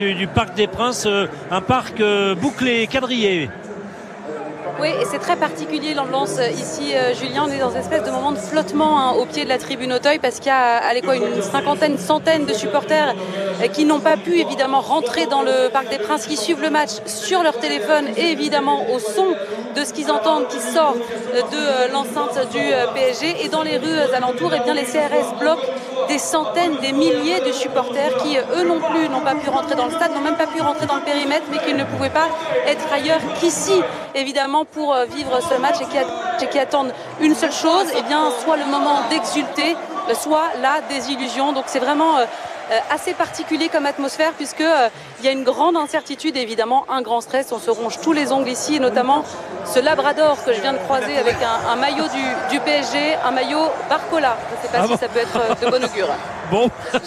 Du Parc des Princes, un parc bouclé, quadrillé. Oui, et c'est très particulier l'ambiance ici, Julien. On est dans une espèce de moment de flottement au pied de la tribune Auteuil parce qu'il y a une cinquantaine, centaine de supporters qui n'ont pas pu évidemment rentrer dans le Parc des Princes, qui suivent le match sur leur téléphone et évidemment au son de ce qu'ils entendent qui sort de l'enceinte du PSG. Et dans les rues alentours, eh bien, les CRS bloquent des centaines, des milliers de supporters qui, eux non plus, n'ont pas pu rentrer dans le stade, n'ont même pas pu rentrer dans le périmètre, mais qui ne pouvaient pas être ailleurs qu'ici, évidemment, pour vivre ce match et qui attendent une seule chose, eh bien, soit le moment d'exulter, soit la désillusion. Donc c'est vraiment assez particulier comme atmosphère puisque il y a une grande incertitude et évidemment un grand stress. On se ronge tous les ongles ici et notamment ce Labrador que je viens de croiser avec un maillot du PSG, un maillot Barcola. Je ne sais pas si ça peut être de bon augure. Bon,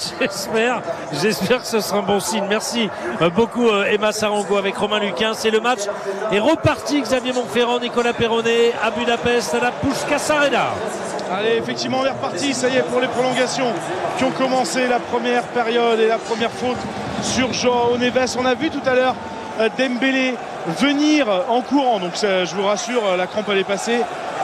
j'espère que ce sera un bon signe. Merci beaucoup Emma Sarango avec Romain Luquin. C'est le match est reparti. Xavier Montferrand, Nicolas Perronnet à Budapest, à la Puskás Arena. Allez, effectivement, on est reparti. Ça y est, pour les prolongations qui ont commencé la première période et la première faute sur João Neves. On a vu tout à l'heure Dembélé venir en courant. Donc, je vous rassure, la crampe elle est passée.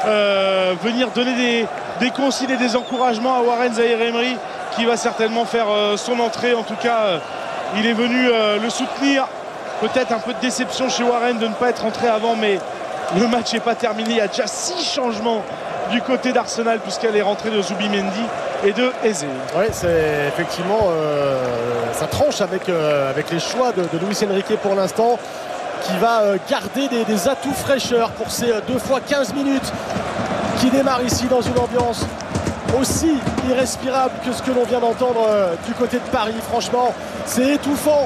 Venir donner des consignes et des encouragements à Warren Zaïre-Emery, qui va certainement faire son entrée. En tout cas, il est venu le soutenir. Peut-être un peu de déception chez Warren de ne pas être entré avant, mais le match n'est pas terminé. Il y a déjà 6 changements du côté d'Arsenal puisqu'elle est rentrée de Zubimendi et de Eze. Oui, c'est effectivement ça tranche avec les choix de Luis Enrique pour l'instant, qui va garder des atouts fraîcheurs pour ces 2 fois 15 minutes qui démarrent ici dans une ambiance aussi irrespirable que ce que l'on vient d'entendre du côté de Paris. Franchement, c'est étouffant,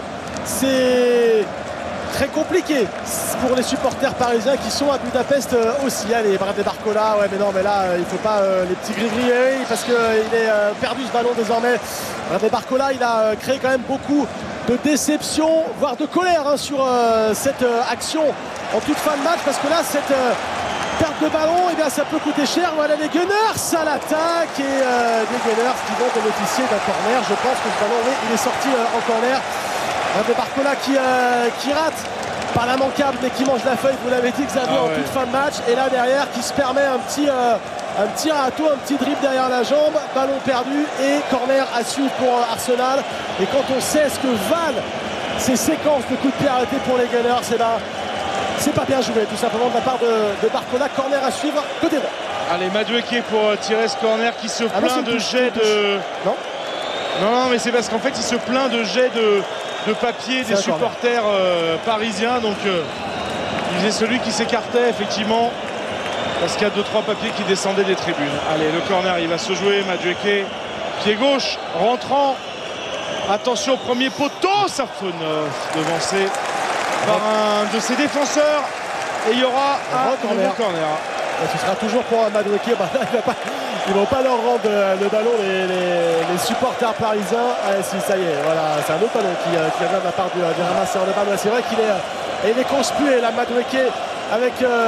c'est très compliqué pour les supporters parisiens qui sont à Budapest aussi. Allez, Bradley Barcola, ouais, mais non, mais là, il ne faut pas les petits gris-gris, parce qu'il est perdu ce ballon désormais. Bradley Barcola, il a créé quand même beaucoup de déception, voire de colère sur cette action en toute fin de match, parce que là, cette perte de ballon, eh bien, ça peut coûter cher. Voilà les Gunners à l'attaque et des Gunners qui vont bénéficier d'un corner. Je pense que ce ballon, oui, il est sorti en corner. Bradley Barcola qui rate par l'immanquable mais qui mange la feuille, vous l'avez dit Xavier, en toute fin de match. Et là derrière qui se permet un petit râteau, un petit dribble derrière la jambe, ballon perdu et corner à suivre pour Arsenal. Et quand on sait ce que valent ces séquences de coups de pied arrêtés pour les Gunners, c'est là, c'est pas bien joué tout simplement de la part de Barcola. Corner à suivre côté droit. Allez, Madueke pour tirer ce corner qui se plaint de jets de... Non, mais c'est parce qu'en fait il se plaint de jets de papier des supporters parisiens. Donc il est celui qui s'écartait effectivement parce qu'il y a 2-3 papiers qui descendaient des tribunes. Allez, le corner il va se jouer. Madueke, pied gauche, rentrant. Attention, premier poteau, Safonov devancé par un de ses défenseurs. Et il y aura un nouveau corner. Et ce sera toujours pour Madueke. Ils ne vont pas leur rendre le ballon, les supporters parisiens. Si, ça y est, voilà, c'est un autre ballon qui vient de la part du ramasseur de ballon. C'est vrai qu'il est conspué, la Madueke, avec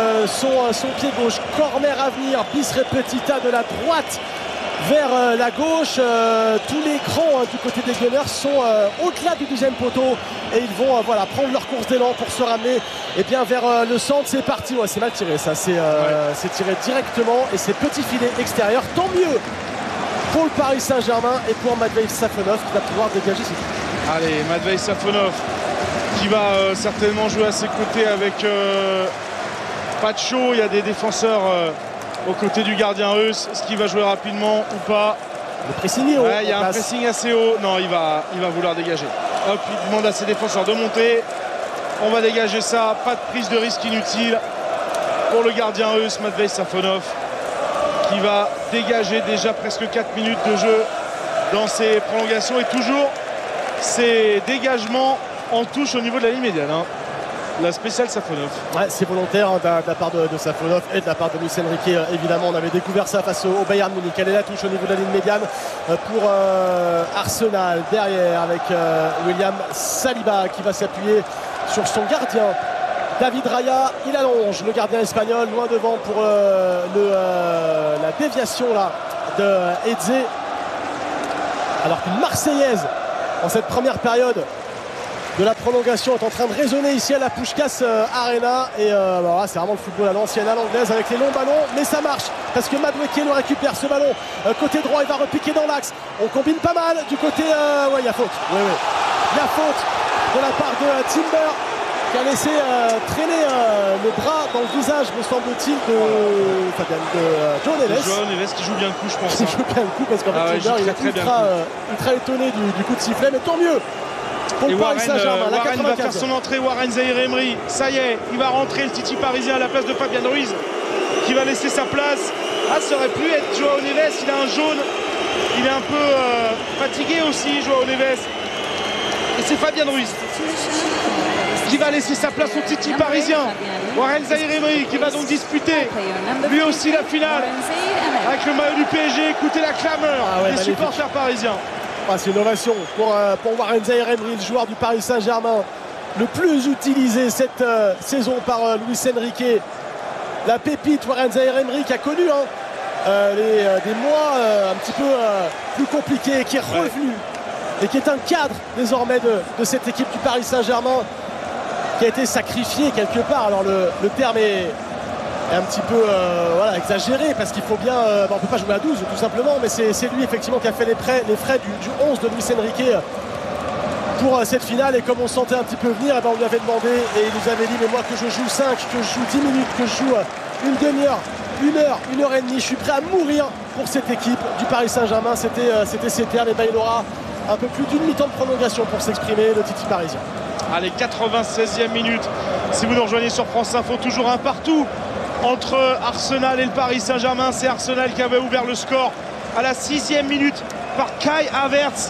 son pied gauche. Corner à venir, bis repetita de la droite vers la gauche. Tous les crans du côté des Gunners sont au-delà du 12e poteau et ils vont prendre leur course d'élan pour se ramener vers le centre. C'est parti, ouais, c'est mal tiré ça, c'est tiré directement et c'est petit filet extérieur. Tant mieux pour le Paris Saint-Germain et pour Matvei Safonov qui va pouvoir dégager ses coups. Allez, Matvei Safonov qui va certainement jouer à ses côtés avec Pacho. Il y a des défenseurs aux côtés du gardien russe. Est-ce qu'il va jouer rapidement ou pas? Le pressing est haut. Ouais, il y a un pressing assez haut. Non, il va vouloir dégager. Hop, il demande à ses défenseurs de monter. On va dégager ça. Pas de prise de risque inutile pour le gardien russe, Matvei Safonov, qui va dégager déjà presque 4 minutes de jeu dans ses prolongations. Et toujours ces dégagements en touche au niveau de la ligne médiane. La spéciale Safonov. Ouais, c'est volontaire de la part de Safonov et de la part de Luis Enrique. Évidemment, on avait découvert ça face au Bayern Munich. Elle est la touche au niveau de la ligne médiane pour Arsenal. Derrière avec William Saliba qui va s'appuyer sur son gardien. David Raya, il allonge le gardien espagnol loin devant pour la déviation là de Eze. Alors qu'une Marseillaise en cette première période de la prolongation est en train de résonner ici à la Puskás Arena. Et voilà, c'est vraiment le football à l'ancienne, à l'anglaise, avec les longs ballons. Mais ça marche parce que Madueke le récupère, ce ballon. Côté droit, il va repiquer dans l'axe. On combine pas mal du côté... ouais, il y a faute. Ouais. Il y a faute de la part de Timber, qui a laissé traîner le bras dans le visage, me semble-t-il, de João Neves. João Neves qui joue bien le coup, je pense. Il joue bien le coup parce qu'en fait, Timber, il est ultra étonné du coup de sifflet. Mais tant mieux pour le Paris Saint-Germain. Warren va faire son entrée, Warren Zaïre-Emery. Ça y est, il va rentrer le Titi parisien à la place de Fabian Ruiz, qui va laisser sa place. Ah, ça aurait pu être João Neves, il a un jaune. Il est un peu fatigué aussi, João Neves. Et c'est Fabian Ruiz qui va laisser sa place au Titi parisien. Warren Zaïre-Emery qui va donc disputer lui aussi la finale avec le maillot du PSG. Écoutez la clameur des supporters parisiens. Ah, c'est une ovation pour Warren Zaïre-Emery, le joueur du Paris Saint-Germain, le plus utilisé cette saison par Luis Enrique. La pépite Warren Zaïre-Emery qui a connu des mois un petit peu plus compliqués, qui est revenu et qui est un cadre désormais de cette équipe du Paris Saint-Germain, qui a été sacrifié quelque part. Alors le terme est un petit peu exagéré, parce qu'il faut bien... on ne peut pas jouer à 12 tout simplement, mais c'est lui effectivement qui a fait les frais du 11 de Luis Enrique pour cette finale. Et comme on sentait un petit peu venir, on lui avait demandé et il nous avait dit: mais moi, que je joue 5, que je joue 10 minutes, que je joue une demi-heure, 1 heure et demie, je suis prêt à mourir pour cette équipe du Paris Saint-Germain. C'était ses termes. Et ben il aura un peu plus d'une mi-temps de prolongation pour s'exprimer, le Titi parisien. Allez, 96e minute. Si vous nous rejoignez sur France Info, toujours un partout entre Arsenal et le Paris Saint-Germain. C'est Arsenal qui avait ouvert le score à la 6e minute par Kai Havertz.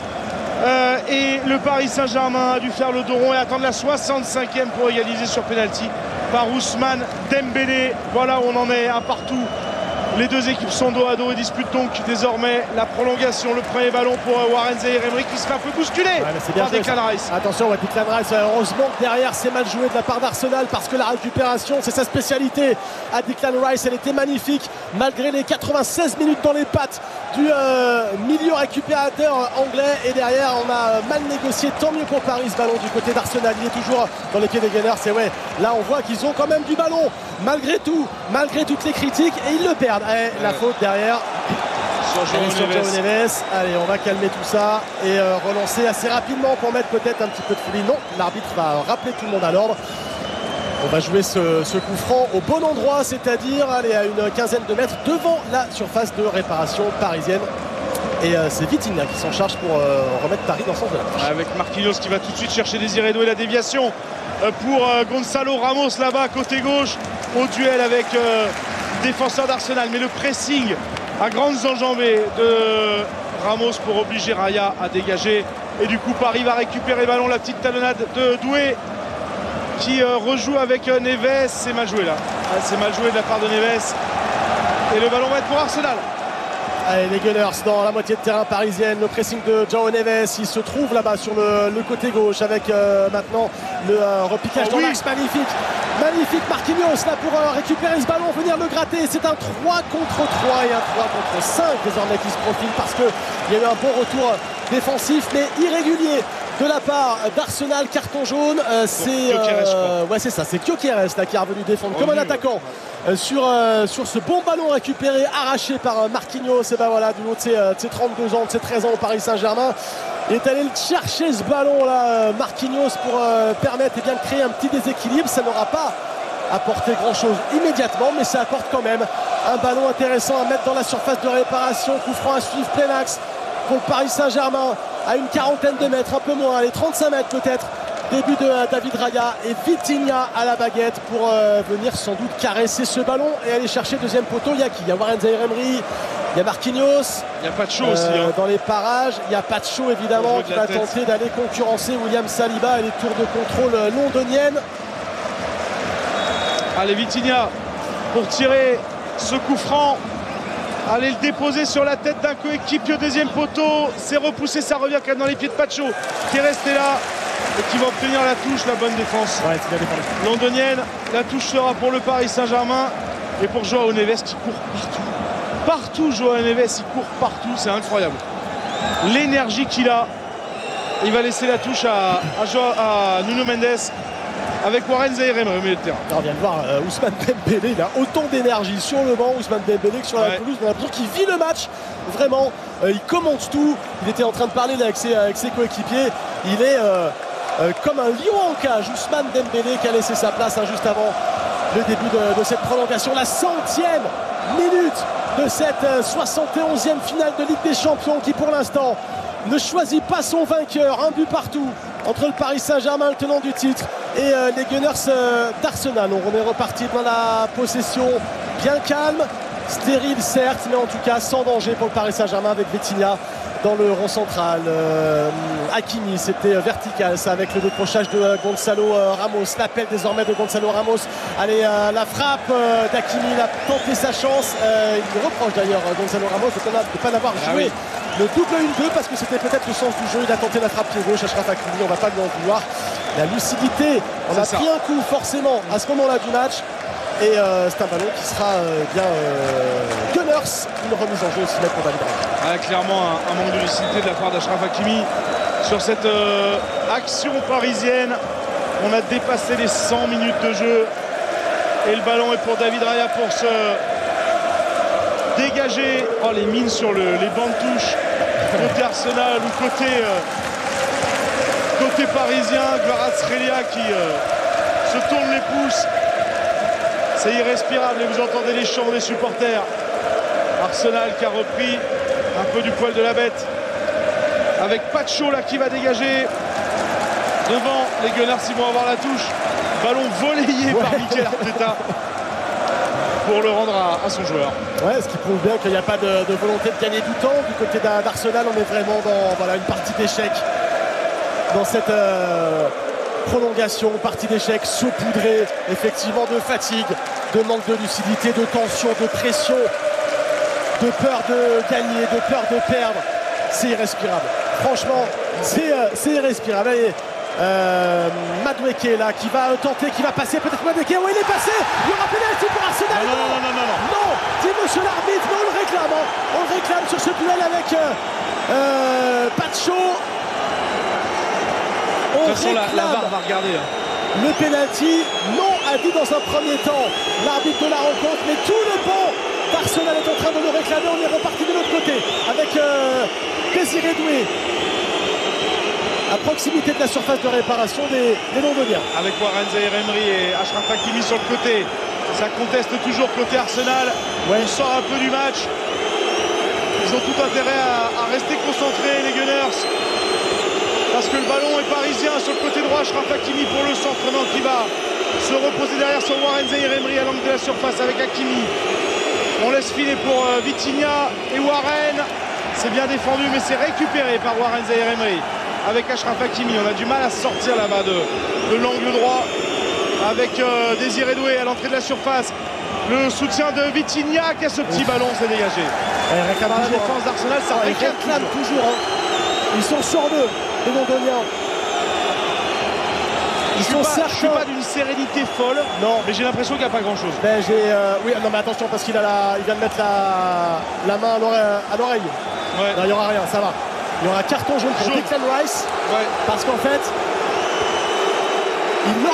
Et le Paris Saint-Germain a dû faire le dos rond et attendre la 65e pour égaliser sur penalty par Ousmane Dembélé. Voilà où on en est, un partout. Les deux équipes sont dos à dos et disputent donc désormais la prolongation. Le premier ballon pour Warren Zaïre-Emery qui se fait un peu bousculer par Declan Rice. Attention, Declan Rice, heureusement que derrière c'est mal joué de la part d'Arsenal, parce que la récupération c'est sa spécialité à Declan Rice. Elle était magnifique malgré les 96 minutes dans les pattes du milieu récupérateur anglais. Et derrière on a mal négocié, tant mieux pour Paris ce ballon du côté d'Arsenal. Il est toujours dans les pieds des Gunners. Et ouais, là on voit qu'ils ont quand même du ballon malgré tout, malgré toutes les critiques, et ils le perdent. La faute derrière sur João Neves. Allez, on va calmer tout ça et relancer assez rapidement pour mettre peut-être un petit peu de folie. Non, l'arbitre va rappeler tout le monde à l'ordre. On va jouer ce coup franc au bon endroit, c'est-à-dire à une quinzaine de mètres devant la surface de réparation parisienne. Et c'est Vitinha qui s'en charge pour remettre Paris dans son jeu. Avec Marquinhos qui va tout de suite chercher Désiré Doué, la déviation pour Gonzalo Ramos là-bas côté gauche, au duel avec défenseur d'Arsenal. Mais le pressing à grandes enjambées de Ramos pour obliger Raya à dégager. Et du coup Paris va récupérer le ballon, la petite talonnade de Doué qui rejoue avec Neves. C'est mal joué là, c'est mal joué de la part de Neves. Et le ballon va être pour Arsenal. Allez, les Gunners dans la moitié de terrain parisienne. Le pressing de João Neves, il se trouve là-bas sur le côté gauche avec maintenant le repiquage dans l'axe. Magnifique Marquinhos là pour récupérer ce ballon, venir le gratter. C'est un 3 contre 3 et un 3 contre 5 désormais qui se profile, parce qu'il y a eu un bon retour défensif mais irrégulier de la part d'Arsenal. Carton jaune, c'est ça, c'est Gyökeres là qui est revenu défendre comme un attaquant sur ce bon ballon récupéré, arraché par Marquinhos. Et ben voilà, du haut de ses 32 ans, de ses 13 ans au Paris Saint-Germain, il est allé chercher ce ballon là, Marquinhos, pour permettre de créer un petit déséquilibre. Ça n'aura pas apporté grand chose immédiatement, mais ça apporte quand même un ballon intéressant à mettre dans la surface de réparation. Coup franc à suivre, plein axe pour le Paris Saint-Germain, à une quarantaine de mètres, un peu moins, allez, 35 mètres peut-être. Début de David Raya et Vitinha à la baguette pour venir sans doute caresser ce ballon et aller chercher deuxième poteau. Il y a qui? Il y a Warren Zaïre-Emery, il y a Marquinhos. Il y a Pacho aussi dans les parages. Il y a Pacho évidemment qui va tenter d'aller concurrencer William Saliba et les tours de contrôle londoniennes. Allez, Vitinha pour tirer ce coup franc. Allez, le déposer sur la tête d'un coéquipier au deuxième poteau. C'est repoussé, ça revient quand même dans les pieds de Pacho qui est resté là et qui va obtenir la touche. La bonne défense londonienne. La touche sera pour le Paris Saint-Germain et pour João Neves qui court partout. João Neves, il court partout, c'est incroyable l'énergie qu'il a. Il va laisser la touche à Nuno Mendes avec Warren Zaïre-Emery au milieu de terrain. On vient de voir Ousmane Dembélé, il a autant d'énergie sur le banc, Ousmane Dembélé, que sur la pelouse. On a l'impression qu'il vit le match, vraiment. Il commente tout. Il était en train de parler là, avec ses coéquipiers. Il est comme un lion en cage. Ousmane Dembélé qui a laissé sa place juste avant le début de cette prolongation. La 100e minute de cette 71e finale de Ligue des Champions qui pour l'instant ne choisit pas son vainqueur. Un but partout entre le Paris Saint-Germain, le tenant du titre, et les Gunners d'Arsenal. On est reparti dans la possession bien calme, stérile certes, mais en tout cas sans danger pour le Paris Saint-Germain avec Vitinha dans le rond central. Hakimi, c'était vertical ça avec le décrochage de Gonzalo Ramos. L'appel désormais de Gonzalo Ramos. Allez, la frappe d'Hakimi, il a tenté sa chance. Il reproche d'ailleurs Gonzalo Ramos de ne pas l'avoir joué le double 1-2 parce que c'était peut-être le sens du jeu. Il a tenté la frappe pied gauche. Achraf Hakimi, on ne va pas lui en vouloir. La lucidité, on a pris un coup forcément à ce moment-là du match. Et c'est un ballon qui sera bien Gunners, une remise en jeu aussi pour David Raya. Clairement un manque de lucidité de la part d'Achraf Hakimi sur cette action parisienne. On a dépassé les 100 minutes de jeu et le ballon est pour David Raya pour se dégager. Oh, les mines sur les bancs de touche côté Arsenal ou côté parisien. Kvaratskhelia qui se tourne les pouces. C'est irrespirable et vous entendez les chants des supporters. Arsenal qui a repris un peu du poil de la bête avec Pacho là qui va dégager devant. Les Gunners ils vont avoir la touche. Ballon voléé par Mikel Arteta pour le rendre à son joueur. Ouais, ce qui prouve bien qu'il n'y a pas de volonté de gagner du temps du côté d'Arsenal. On est vraiment dans une partie d'échec dans cette prolongation, partie d'échec saupoudrée effectivement de fatigue, de manque de lucidité, de tension, de pression, de peur de gagner, de peur de perdre. C'est irrespirable. Franchement, c'est irrespirable. Allez, Madueke là qui va tenter, qui va passer, peut-être Madueke. Oui, il est passé. Il y aura pénalty pour Arsenal. Non, dit monsieur l'arbitre. Non, on le réclame. On le réclame sur ce duel avec Pacho. De toute façon, la VAR va regarder. Le pénalty, non, a dit dans un premier temps l'arbitre de la rencontre, mais tout le banc d'Arsenal est en train de le réclamer. On est reparti de l'autre côté avec Désiré Doué à proximité de la surface de réparation des Londoniens. Avec Warren Zaïre-Emery et Achraf Hakimi sur le côté. Ça conteste toujours côté Arsenal. On sort un peu du match. Ils ont tout intérêt à rester concentrés, les Gunners. Parce que le ballon est parisien sur le côté droit. Achraf Hakimi pour le centre maintenant qui va se reposer derrière sur Warren Zaïre-Emery à l'angle de la surface avec Hakimi. On laisse filer pour Vitinha et Warren. C'est bien défendu mais c'est récupéré par Warren Zaïre-Emery avec Achraf Hakimi. On a du mal à sortir là-bas de l'angle droit avec Désiré Doué à l'entrée de la surface. Le soutien de Vitinha qui a ce petit ballon, c'est dégagé. Par la défense d'Arsenal, ça réclame toujours. Ils sont sur deux, les Londoniens. Je suis pas d'une sérénité folle, non, mais j'ai l'impression qu'il n'y a pas grand-chose. Oui, non, mais attention parce qu'il vient de mettre la main à l'oreille. Ouais. Non, il n'y aura rien, ça va. Il y aura carton jaune pour Declan Rice. Parce qu'en fait, il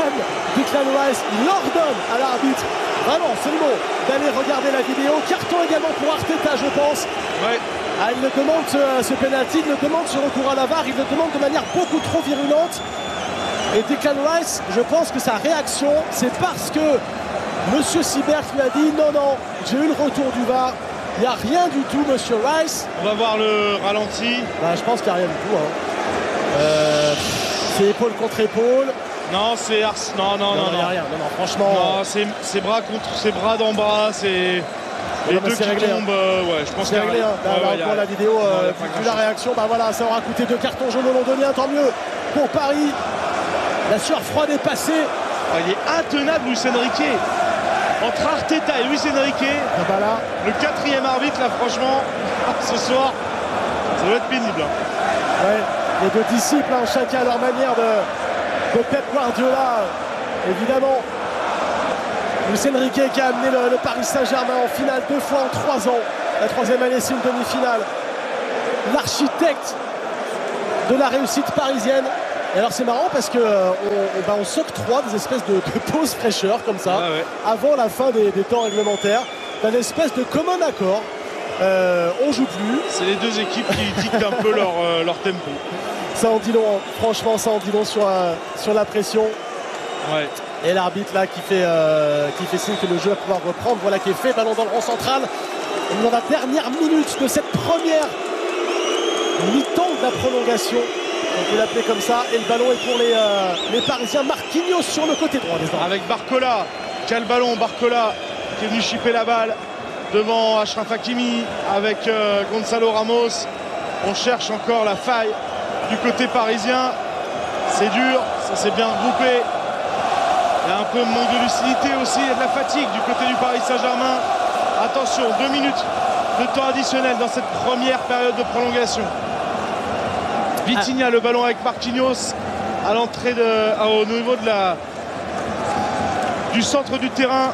ordonne à l'arbitre, vraiment, c'est le mot, d'aller regarder la vidéo. Carton également pour Arteta, je pense. Il le demande ce penalty, il le demande ce recours à la VAR, il le demande de manière beaucoup trop virulente. Et Declan Rice, je pense que sa réaction, c'est parce que Monsieur Sibert lui a dit non, j'ai eu le retour du VAR. Il n'y a rien du tout, Monsieur Rice. On va voir le ralenti. Je pense qu'il n'y a rien du tout. C'est épaule contre épaule. Non, c'est non, il n'y a rien. Non, franchement. Non, c'est bras contre ses bras dans bras. C'est les deux qui réglé, tombent. Je pense c'est réglé. Pour la vidéo, vu la réaction, ça aura coûté 2 cartons jaunes aux Londoniens. Tant mieux pour Paris. La sueur froide est passée. Il est intenable, Luis Enrique. Entre Arteta et Luis Enrique, le 4e arbitre, là, franchement, ce soir, ça doit être pénible. Les deux disciples, chacun à leur manière de Pep Guardiola, évidemment. Luis Enrique qui a amené le Paris Saint-Germain en finale 2 fois en 3 ans. La 3e année, c'est une demi-finale. L'architecte de la réussite parisienne. Et alors c'est marrant parce qu'on s'octroie des espèces de pauses fraîcheur comme ça, avant la fin des temps réglementaires, d'un espèce de commun accord. On joue plus. C'est les deux équipes qui dictent un peu leur tempo. Ça en dit long, hein. Franchement ça en dit long sur la pression. Ouais. Et l'arbitre là qui fait signe que le jeu va pouvoir reprendre. Voilà qui est fait, ballon dans le rond central. On est dans la dernière minute de cette première mi-temps de la prolongation. On peut l'appeler comme ça. Et le ballon est pour les Parisiens. Marquinhos sur le côté droit. Avec Barcola. Quel ballon, Barcola qui est venu chipper la balle devant Achraf Hakimi avec Gonzalo Ramos. On cherche encore la faille du côté parisien. C'est dur, ça s'est bien regroupé. Il y a un peu de manque de lucidité aussi et de la fatigue du côté du Paris Saint-Germain. Attention, 2 minutes de temps additionnel dans cette première période de prolongation. Vitinha, le ballon avec Marquinhos à l'entrée au niveau du centre du terrain.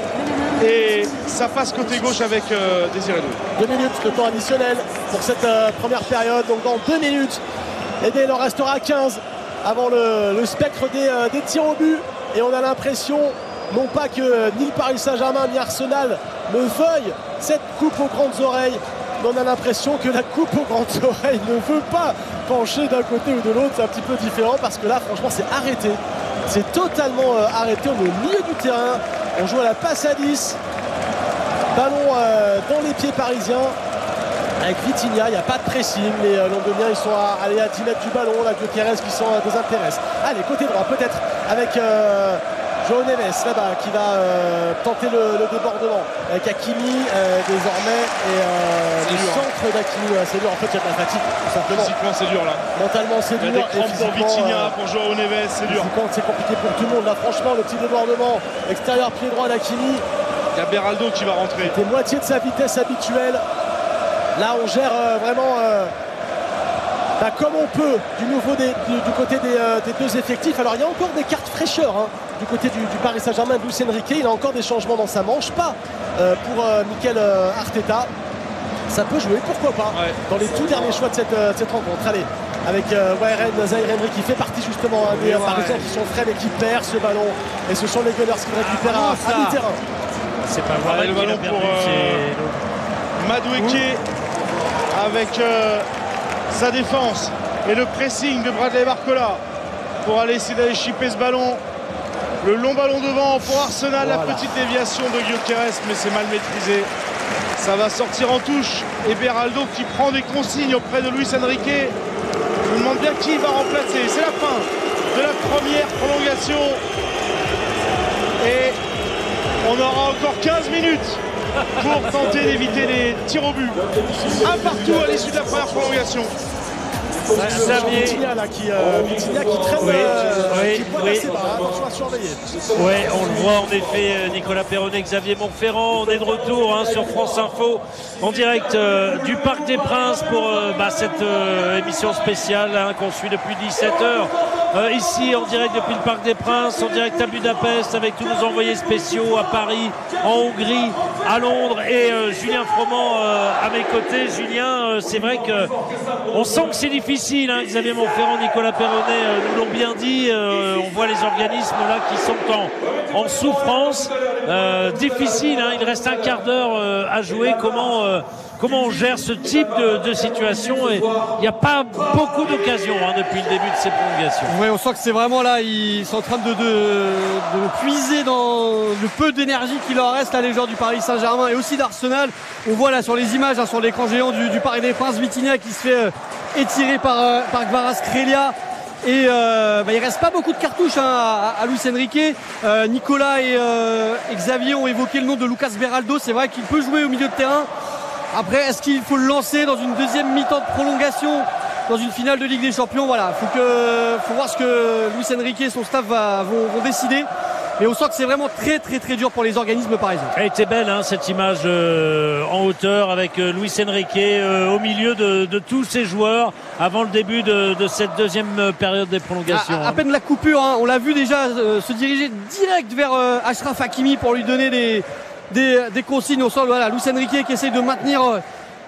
Et ça passe côté gauche avec Désiré Doué. 2 minutes de temps additionnel pour cette première période. Donc dans 2 minutes, et bien, il en restera 15 avant le spectre des tirs au but. Et on a l'impression, non pas que ni le Paris Saint-Germain ni Arsenal ne veuillent cette coupe aux grandes oreilles, mais on a l'impression que la coupe aux grandes oreilles ne veut pas pencher d'un côté ou de l'autre. C'est un petit peu différent parce que là, franchement, c'est arrêté. C'est totalement arrêté. On est au milieu du terrain. On joue à la passe à 10. Ballon dans les pieds parisiens. Avec Vitinha, il n'y a pas de pressing. Les Londoniens, ils sont allés à 10 mètres du ballon. Là, Gyökeres qui s'en désintéresse. Allez, côté droit, peut-être avec João Neves, là-bas, qui va tenter le débordement. Avec Hakimi, désormais. Et le centre d'Hakimi, c'est dur. En fait, il y a de la fatigue, tout simplement. Physiquement, c'est dur, là. Mentalement, c'est dur. Il y a des crampes pour Vitinha, pour João Neves, c'est dur. C'est compliqué pour tout le monde. Là, franchement, le petit débordement. Extérieur, pied droit d'Hakimi. Il y a Beraldo qui va rentrer. C'était moitié de sa vitesse habituelle. Là, on gère vraiment comme on peut du côté des deux effectifs. Alors, il y a encore des cartes fraîcheurs du côté du Paris Saint-Germain de Luis Enrique. Il a encore des changements dans sa manche. Pas pour Mikel Arteta. Ça peut jouer, pourquoi pas, dans les tout derniers choix de cette rencontre. Allez, avec Zaïre Emery qui fait partie justement des Parisiens qui sont frais mais qui perd ce ballon. Et ce sont les Gunners qui le récupèrent à mi-terrain. C'est pas vrai. Le ballon pour Madueke avec sa défense et le pressing de Bradley Barcola pour aller essayer d'aller chipper ce ballon. Le long ballon devant pour Arsenal. Voilà. La petite déviation de Gyökeres, mais c'est mal maîtrisé. Ça va sortir en touche. Et Beraldo qui prend des consignes auprès de Luis Enrique. Je me demande bien qui va remplacer. C'est la fin de la première prolongation. Et on aura encore 15 minutes pour tenter d'éviter les tirs au but. Un partout à l'issue de la première prolongation. Vitinha qui traîne, qui pointe assez bas, attention à surveiller. Oui, on le voit en effet, Nicolas Perronnet, Xavier Montferrand. On est de retour sur France Info en direct du Parc des Princes pour cette émission spéciale qu'on suit depuis 17h. Ici en direct depuis le Parc des Princes, en direct à Budapest avec tous nos envoyés spéciaux à Paris, en Hongrie, à Londres et Julien Froment à mes côtés. Julien, c'est vrai qu'on sent que c'est difficile. Xavier Montferrand, Nicolas Perronnet nous l'ont bien dit. On voit les organismes là qui sont en souffrance. Difficile, il reste un quart d'heure à jouer. Comment on gère ce type de situation? Et il n'y a pas beaucoup d'occasions depuis le début de ces prolongations. Oui, on sent que c'est vraiment là, ils sont en train de puiser dans le peu d'énergie qu'il leur reste, là, les joueurs du Paris Saint-Germain et aussi d'Arsenal. On voit là sur les images, sur l'écran géant du Parc des Princes, Vitinha qui se fait étirer par Kvaratskhelia. Et il reste pas beaucoup de cartouches à Luis Enrique. Nicolas et Xavier ont évoqué le nom de Lucas Beraldo. C'est vrai qu'il peut jouer au milieu de terrain. Après, est-ce qu'il faut le lancer dans une deuxième mi-temps de prolongation dans une finale de Ligue des Champions? Voilà, faut voir ce que Luis Enrique et son staff vont décider. Mais on sent que c'est vraiment très très très dur pour les organismes parisiens. Elle était belle cette image en hauteur avec Luis Enrique au milieu de tous ses joueurs avant le début de cette deuxième période des prolongations. À peine la coupure, on l'a vu déjà se diriger direct vers Achraf Hakimi pour lui donner des consignes. On sent Luis Enrique qui essaie de maintenir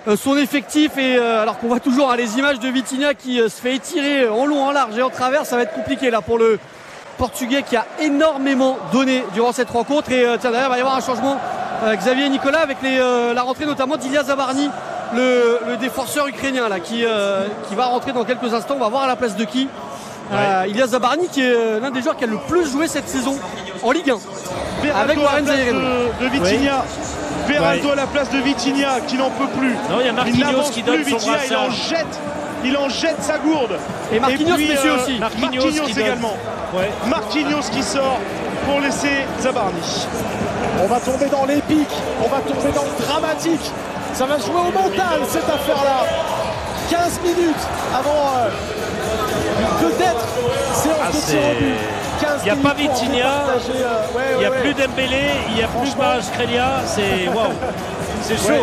son effectif. Et alors qu'on voit toujours les images de Vitinha qui se fait étirer en long, en large et en travers, ça va être compliqué là pour le Portugais qui a énormément donné durant cette rencontre. Et tiens, d'ailleurs il va y avoir un changement, Xavier Nicolas, avec la rentrée notamment d'Ilya Zabarny, le défenseur ukrainien là, qui va rentrer dans quelques instants. On va voir à la place de qui. Ilya Zabarny qui est l'un des joueurs qui a le plus joué cette saison en Ligue 1 avec Warren Zaïre de Vitinha. Beraldo à la place de Vitinha qui n'en peut plus. Non, il y a Marquinhos qui donne son brassard. Il en jette sa gourde. Et Marquinhos, messieurs aussi. Marquinhos également. Ouais. Marquinhos qui sort pour laisser Zabarny. On va tomber dans l'épique, on va tomber dans le dramatique. Ça va jouer au mental cette affaire-là. 15 minutes avant peut-être séance de tir au but. Il n'y a pas Vitinha, il n'y a plus Dembélé, il n'y a plus Kvaratskhelia. C'est waouh, c'est chaud.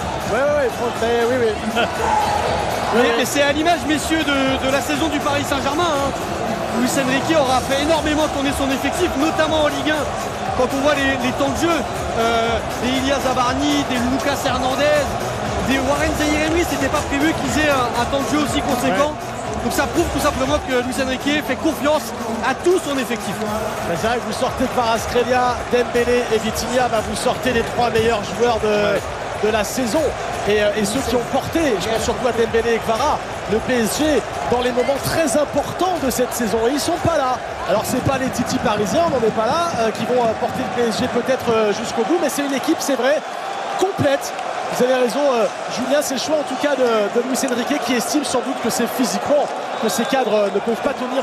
Oui, mais c'est à l'image, messieurs, de la saison du Paris Saint-Germain. Luis Enrique aura fait énormément tourner son effectif, notamment en Ligue 1. Quand on voit les temps de jeu, des Ilya Zabarny, des Lucas Hernandez, des Warren Zaïre-Emery, c'était pas prévu qu'ils aient un temps de jeu aussi conséquent. Donc ça prouve tout simplement que Luis Enrique fait confiance à tout son effectif. C'est vrai que vous sortez Kvaratskhelia, Dembélé et Vitinha, vous sortez les 3 meilleurs joueurs de la saison. Et ceux qui ont porté, je pense surtout à Dembélé et Kvara, le PSG dans les moments très importants de cette saison. Et ils sont pas là. Alors c'est pas les titis parisiens, on n'en est pas là, qui vont porter le PSG peut-être jusqu'au bout, mais c'est une équipe, c'est vrai, complète. Vous avez raison, Julien, c'est le choix en tout cas de Luis Enrique qui estime sans doute que c'est physiquement que ces cadres ne peuvent pas tenir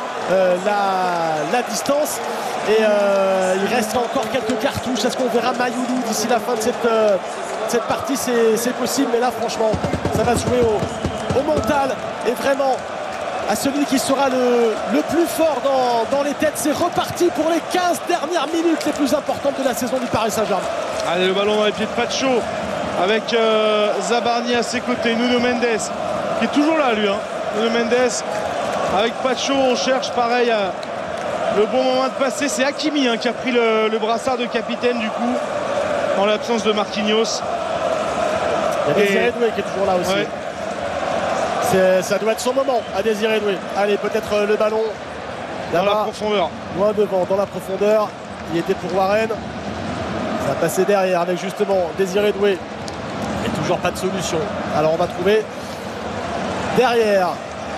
la distance. Et il reste encore quelques cartouches. Est-ce qu'on verra Mayoulou d'ici la fin de cette partie? C'est possible, mais là franchement ça va se jouer au mental et vraiment à celui qui sera le plus fort dans les têtes. C'est reparti pour les 15 dernières minutes les plus importantes de la saison du Paris Saint-Germain. Allez, le ballon dans les pieds de Pacho avec Zabarny à ses côtés, Nuno Mendes qui est toujours là lui, Nuno Mendes avec Pacho. On cherche pareil le bon moment de passer. C'est Hakimi qui a pris le brassard de capitaine du coup en l'absence de Marquinhos. Il y a Désiré Doué qui est toujours là aussi. Ça doit être son moment à Désiré Doué. Allez, peut-être le ballon dans la profondeur, loin devant, dans la profondeur. Il était pour Warren. Ça va passer derrière avec justement Désiré Doué. Et toujours pas de solution. Alors on va trouver derrière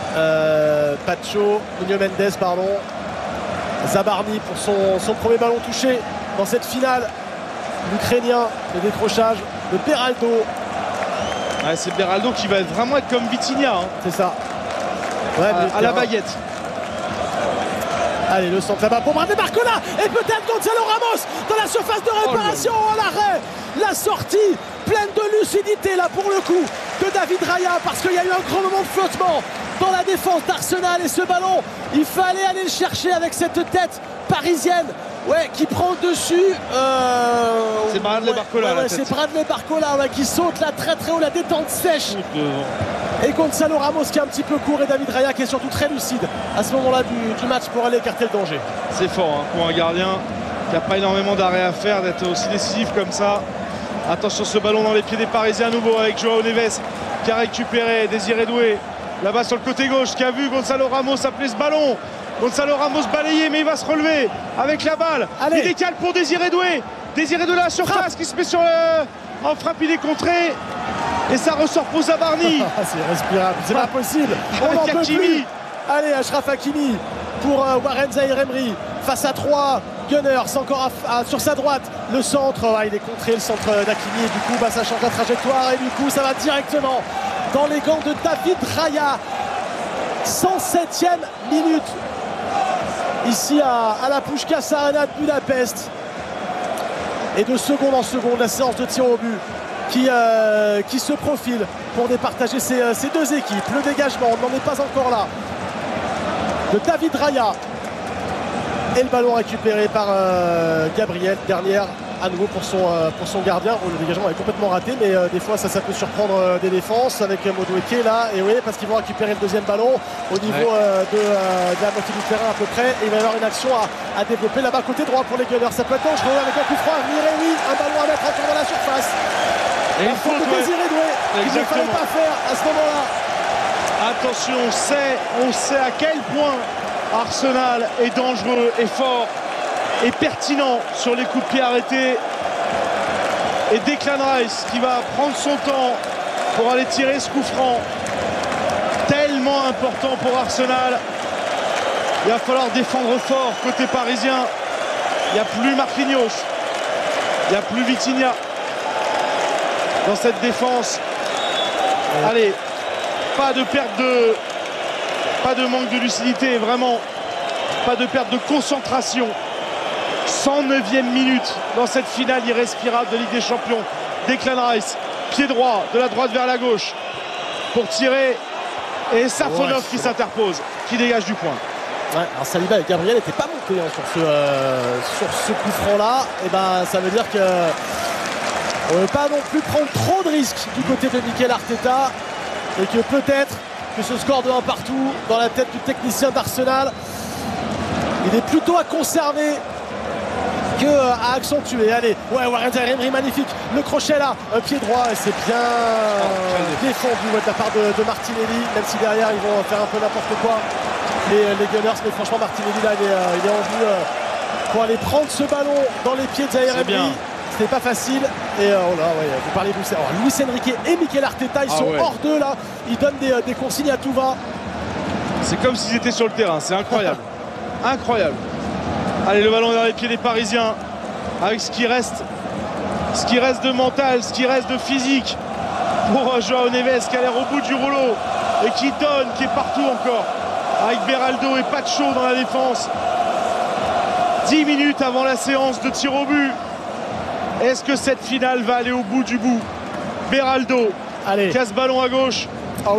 Pacho, Nuno Mendes, pardon. Zabarny pour son premier ballon touché dans cette finale. L'Ukrainien, le décrochage de Beraldo. C'est Beraldo qui va vraiment être comme Vitinha. C'est ça. À la baguette. Allez, le centre là-bas pour Bradley Barcola. Et peut-être Gonzalo Ramos dans la surface de réparation. À l'arrêt. La sortie pleine de lucidité là pour le coup de David Raya, parce qu'il y a eu un grand moment de flottement dans la défense d'Arsenal. Et ce ballon, il fallait aller le chercher avec cette tête parisienne. Qui prend le dessus. C'est Bradley Barcola. C'est Bradley Barcola qui saute là très très haut, la détente sèche. Et Gonzalo Ramos qui est un petit peu court, et David Raya qui est surtout très lucide à ce moment-là du match pour aller écarter le danger. C'est fort pour un gardien qui n'a pas énormément d'arrêt à faire d'être aussi décisif comme ça. Attention, ce ballon dans les pieds des Parisiens à nouveau avec Joao Neves qui a récupéré Désiré Doué là-bas sur le côté gauche, qui a vu Gonzalo Ramos appeler ce ballon. Gonzalo Ramos balayé, mais il va se relever avec la balle. Allez. Il décale pour Désiré Doué. Désiré de la surface qui se met sur en frappe, il est contré. Et ça ressort pour Zabarny. C'est respirable, c'est pas possible. On n'en peut plus. Allez, Achraf Hakimi pour Warren Zaïre-Emery face à 3 Gunners encore sur sa droite. Le centre, il est contré, le centre d'Hakimi, et du coup ça change la trajectoire, et du coup ça va directement dans les gants de David Raya. 107e minute ici à la Puskás Arena de Budapest. Et de seconde en seconde, la séance de tir au but qui se profile pour départager ces deux équipes. Le dégagement, on n'en est pas encore là, de David Raya. Et le ballon récupéré par Gabriel. Dernière à nouveau pour son gardien. Le dégagement est complètement raté, mais des fois ça peut surprendre des défenses avec Madueke là. Et oui, parce qu'ils vont récupérer le deuxième ballon au niveau de la moitié du terrain à peu près. Et il va y avoir une action à développer là-bas côté droit pour les Gunners. Ça peut être dangereux avec un coup franc à venir. Et oui, un ballon à mettre encore dans la surface. Et la une faute faute, de Désiré Doué, qu'il ne fallait pas faire à ce moment-là. Attention, on sait à quel point Arsenal est dangereux et fort et pertinent sur les coups de pied arrêtés. Et Declan Rice qui va prendre son temps pour aller tirer ce coup franc. Tellement important pour Arsenal. Il va falloir défendre fort côté parisien. Il n'y a plus Marquinhos. Il n'y a plus Vitinha dans cette défense. Allez, pas de manque de lucidité, vraiment pas de perte de concentration. 109e minute dans cette finale irrespirable de Ligue des Champions. Declan Rice, pied droit, de la droite vers la gauche pour tirer, et Safonov qui s'interpose, qui dégage du point. Ouais, alors Saliba et Gabriel n'étaient pas montés sur ce coup franc là, et ben ça veut dire que on ne veut pas non plus prendre trop de risques du côté de Mikel Arteta, et que peut-être que ce score de 1 partout dans la tête du technicien d'Arsenal, il est plutôt à conserver que à accentuer. Allez, ouais, Warren Zaïre-Emery, magnifique, le crochet là, pied droit, et c'est bien défendu de la part de Martinelli, même si derrière ils vont faire un peu n'importe quoi les Gunners, mais franchement Martinelli là il est en vue pour aller prendre ce ballon dans les pieds de Zaïre-Emery. C'était pas facile, et oh là, ouais, vous parlez de Luis Enrique et Mikel Arteta, ils sont hors d'eux là, ils donnent des consignes à tout va. C'est comme s'ils étaient sur le terrain, c'est incroyable. Incroyable. Allez, le ballon est dans les pieds des Parisiens, avec ce qui reste de mental, ce qui reste de physique pour Joao Neves qui a l'air au bout du rouleau et qui donne, qui est partout encore, avec Beraldo et Pacho dans la défense. 10 minutes avant la séance de tir au but. Est-ce que cette finale va aller au bout du bout? Beraldo qui a ce ballon à gauche,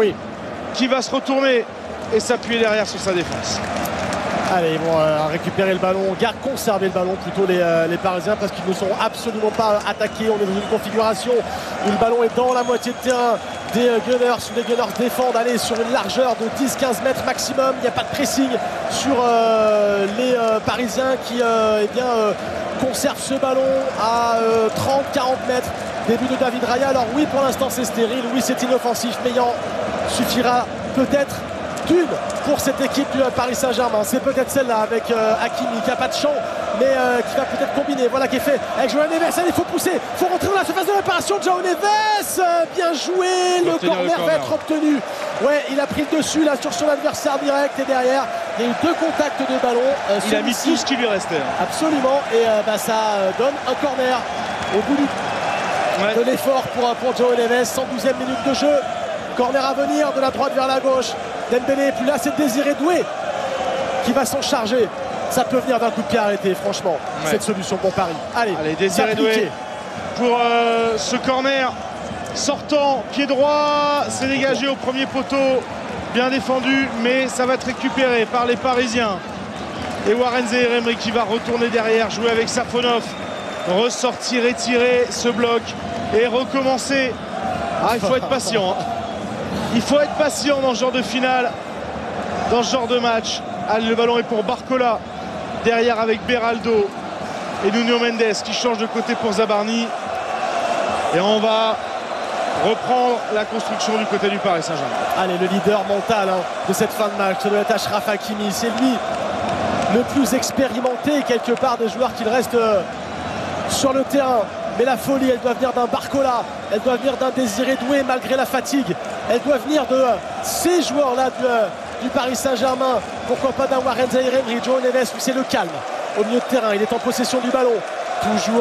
qui va se retourner et s'appuyer derrière sur sa défense. Allez, ils vont récupérer le ballon, conserver le ballon plutôt les Parisiens, parce qu'ils ne sont absolument pas attaqués. On est dans une configuration où le ballon est dans la moitié de terrain des Gunners, où les Gunners défendent, allez, sur une largeur de 10-15 mètres maximum. Il n'y a pas de pressing sur les Parisiens qui conservent ce ballon à 30-40 mètres. Début de David Raya. Alors oui, pour l'instant c'est stérile, oui c'est inoffensif, mais il en suffira peut-être d'une pour cette équipe du Paris Saint-Germain. C'est peut-être celle-là avec Hakimi qui n'a pas de champ, mais qui va peut-être combiner. Voilà qui est fait avec Joao Neves. Allez, il faut pousser, il faut rentrer dans la surface de réparation de Joao Neves. Bien joué, le corner va être obtenu. Ouais, il a pris le dessus là sur son adversaire direct, et derrière il y a eu 2 contacts de ballon. Il a mis tout ce qui lui restait. Absolument, et ça donne un corner au bout de l'effort pour Joao Neves. 112e minute de jeu. Corner à venir de la droite vers la gauche. Dembélé est plus là, c'est Désiré Doué qui va s'en charger. Ça peut venir d'un coup de pied arrêté, franchement, cette solution pour Paris. Allez Désiré Doué pour ce corner sortant, pied droit, c'est dégagé au premier poteau, bien défendu, mais ça va être récupéré par les Parisiens. Et Warren Zaïre-Emery qui va retourner derrière, jouer avec Safonov, ressortir, étirer ce bloc et recommencer. Il faut être patient. Il faut être patient dans ce genre de finale, dans ce genre de match. Allez, le ballon est pour Barcola, derrière avec Beraldo et Nuno Mendes qui change de côté pour Zabarni. Et on va reprendre la construction du côté du Paris Saint-Germain. Allez, le leader mental de cette fin de match, ça doit être Achraf Hakimi. C'est lui le plus expérimenté quelque part des joueurs qu'il reste sur le terrain. Mais la folie, elle doit venir d'un Barcola, elle doit venir d'un Désiré Doué malgré la fatigue. Elle doit venir de ces joueurs-là du Paris Saint-Germain. Pourquoi pas d'un Warren Zaïre-Emery, Joao Neves, lui c'est le calme. Au milieu de terrain, il est en possession du ballon. Toujours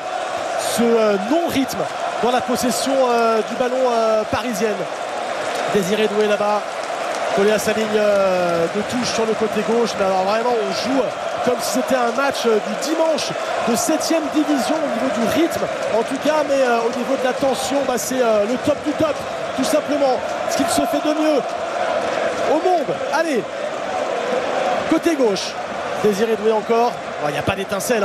ce non-rythme dans la possession du ballon parisienne. Désiré Doué là-bas, collé à sa ligne de touche sur le côté gauche. Mais alors vraiment, on joue comme si c'était un match du dimanche de 7e division au niveau du rythme en tout cas, mais au niveau de la tension, c'est le top du top tout simplement, ce qu'il se fait de mieux au monde. Allez, côté gauche, Désiré Doué encore. Il n'y a pas d'étincelle,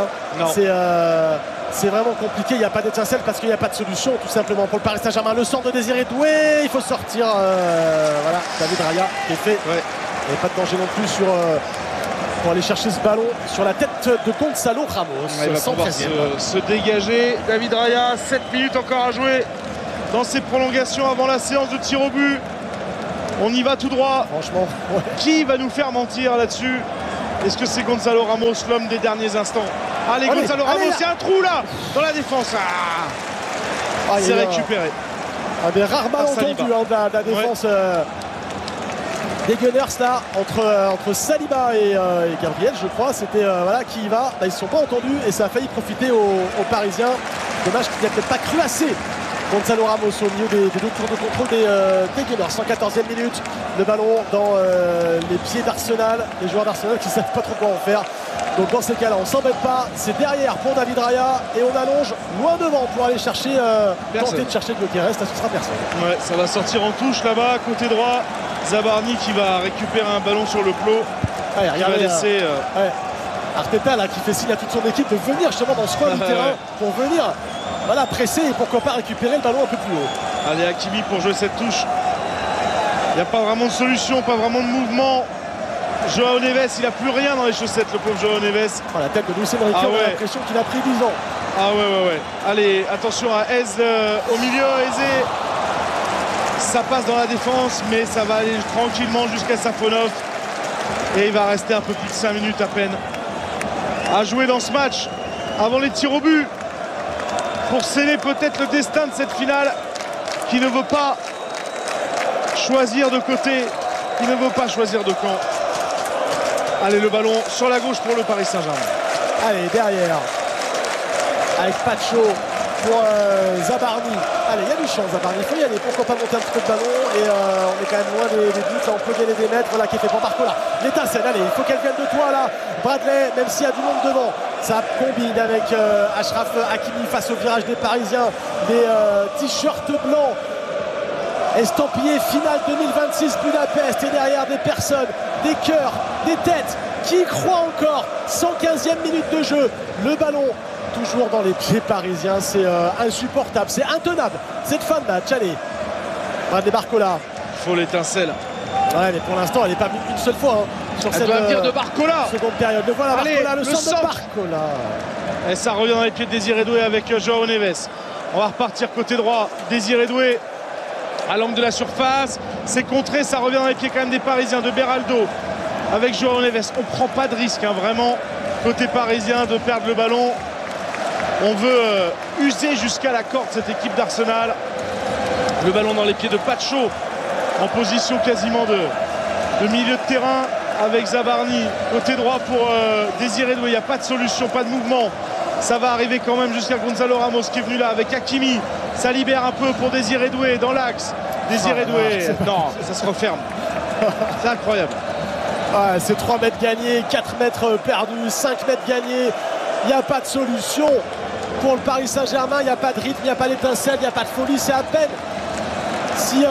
c'est vraiment compliqué, il n'y a pas d'étincelle parce qu'il n'y a pas de solution tout simplement pour le Paris Saint-Germain. Le centre de Désiré Doué, il faut sortir, voilà, David Raya qui est fait. Il n'y a pas de danger non plus pour aller chercher ce ballon sur la tête de Gonzalo Ramos. Il va pouvoir se dégager. David Raya, 7 minutes encore à jouer dans ces prolongations avant la séance de tir au but. On y va tout droit. Franchement, ouais. Qui va nous faire mentir là-dessus? Est-ce que c'est Gonzalo Ramos, l'homme des derniers instants? Allez, Gonzalo Ramos, il y a un trou là dans la défense. C'est récupéré. Des rares balles entendus de la défense des Gunners là, entre Saliba et Gabriel, je crois. C'était voilà, qui y va. Ils ne se sont pas entendus et ça a failli profiter aux Parisiens. Dommage qu'il n'a peut-être pas cru assez Gonzalo Ramos au milieu des deux tours de contrôle des Gunners. 114e minute, le ballon dans les pieds d'Arsenal, les joueurs d'Arsenal qui ne savent pas trop quoi en faire. Donc dans ces cas-là, on ne s'embête pas, c'est derrière pour David Raya et on allonge loin devant pour aller chercher, tenter de chercher le Guerrero, ça ne sera personne. Ouais, ça va sortir en touche là-bas, côté droit. Zabarni qui va récupérer un ballon sur le plot. Ouais, regardez, va laisser, Arteta là, qui fait signe à toute son équipe de venir justement dans ce coin du terrain pour venir voilà, presser et pourquoi pas récupérer le ballon un peu plus haut. Allez, Hakimi pour jouer cette touche. Il n'y a pas vraiment de solution, pas vraiment de mouvement. Joao Neves, il n'a plus rien dans les chaussettes, le pauvre Joao Neves. La tête de Luis Enrique, on a l'impression qu'il a pris 10 ans. Ah ouais. Allez, attention à Eze au milieu, Eze. Ça passe dans la défense, mais ça va aller tranquillement jusqu'à Safonov. Et il va rester un peu plus de 5 minutes à peine à jouer dans ce match avant les tirs au but pour sceller peut-être le destin de cette finale qui ne veut pas choisir de côté, qui ne veut pas choisir de camp. Allez, le ballon sur la gauche pour le Paris Saint-Germain. Allez, derrière avec Pacho pour Zabarni. Allez, il y a du champ, Zabarni, il faut y aller, pourquoi pas monter un petit peu de ballon. Et on est quand même loin des buts, là on peut gagner des mètres. Voilà qui est fait pour Barcola, l'étincelle, allez, il faut qu'elle vienne de toi là Bradley, même s'il y a du monde devant. Ça combine avec Achraf Hakimi face au virage des Parisiens, des t-shirts blancs estampillés finale 2026 Budapest, et derrière des personnes, des cœurs, des têtes qui y croient encore. 115e minute de jeu, le ballon toujours dans les pieds parisiens, c'est insupportable, c'est intenable cette fin de match. Allez, Bradley Barcola. Il faut l'étincelle. Ouais, mais pour l'instant elle n'est pas venue une seule fois sur cette de Barcola. Seconde période. Le voilà, allez, Barcola, le centre de Barcola. Et ça revient dans les pieds de Désiré Doué avec Joao Neves. On va repartir côté droit. Désiré Doué à l'angle de la surface. C'est contré, ça revient dans les pieds quand même des Parisiens, de Beraldo avec Joao Neves. On ne prend pas de risque, vraiment, côté parisien, de perdre le ballon. On veut user jusqu'à la corde cette équipe d'Arsenal. Le ballon dans les pieds de Pacho, en position quasiment de milieu de terrain avec Zabarni. Côté droit pour Désiré Doué. Il n'y a pas de solution, pas de mouvement. Ça va arriver quand même jusqu'à Gonzalo Ramos qui est venu là avec Hakimi. Ça libère un peu pour Désiré Doué dans l'axe. Désiré Doué, non, ça se referme. C'est incroyable. Ouais, c'est 3 mètres gagnés, 4 mètres perdus, 5 mètres gagnés. Il n'y a pas de solution pour le Paris Saint-Germain. Il n'y a pas de rythme, il n'y a pas d'étincelle, il n'y a pas de folie. C'est à peine si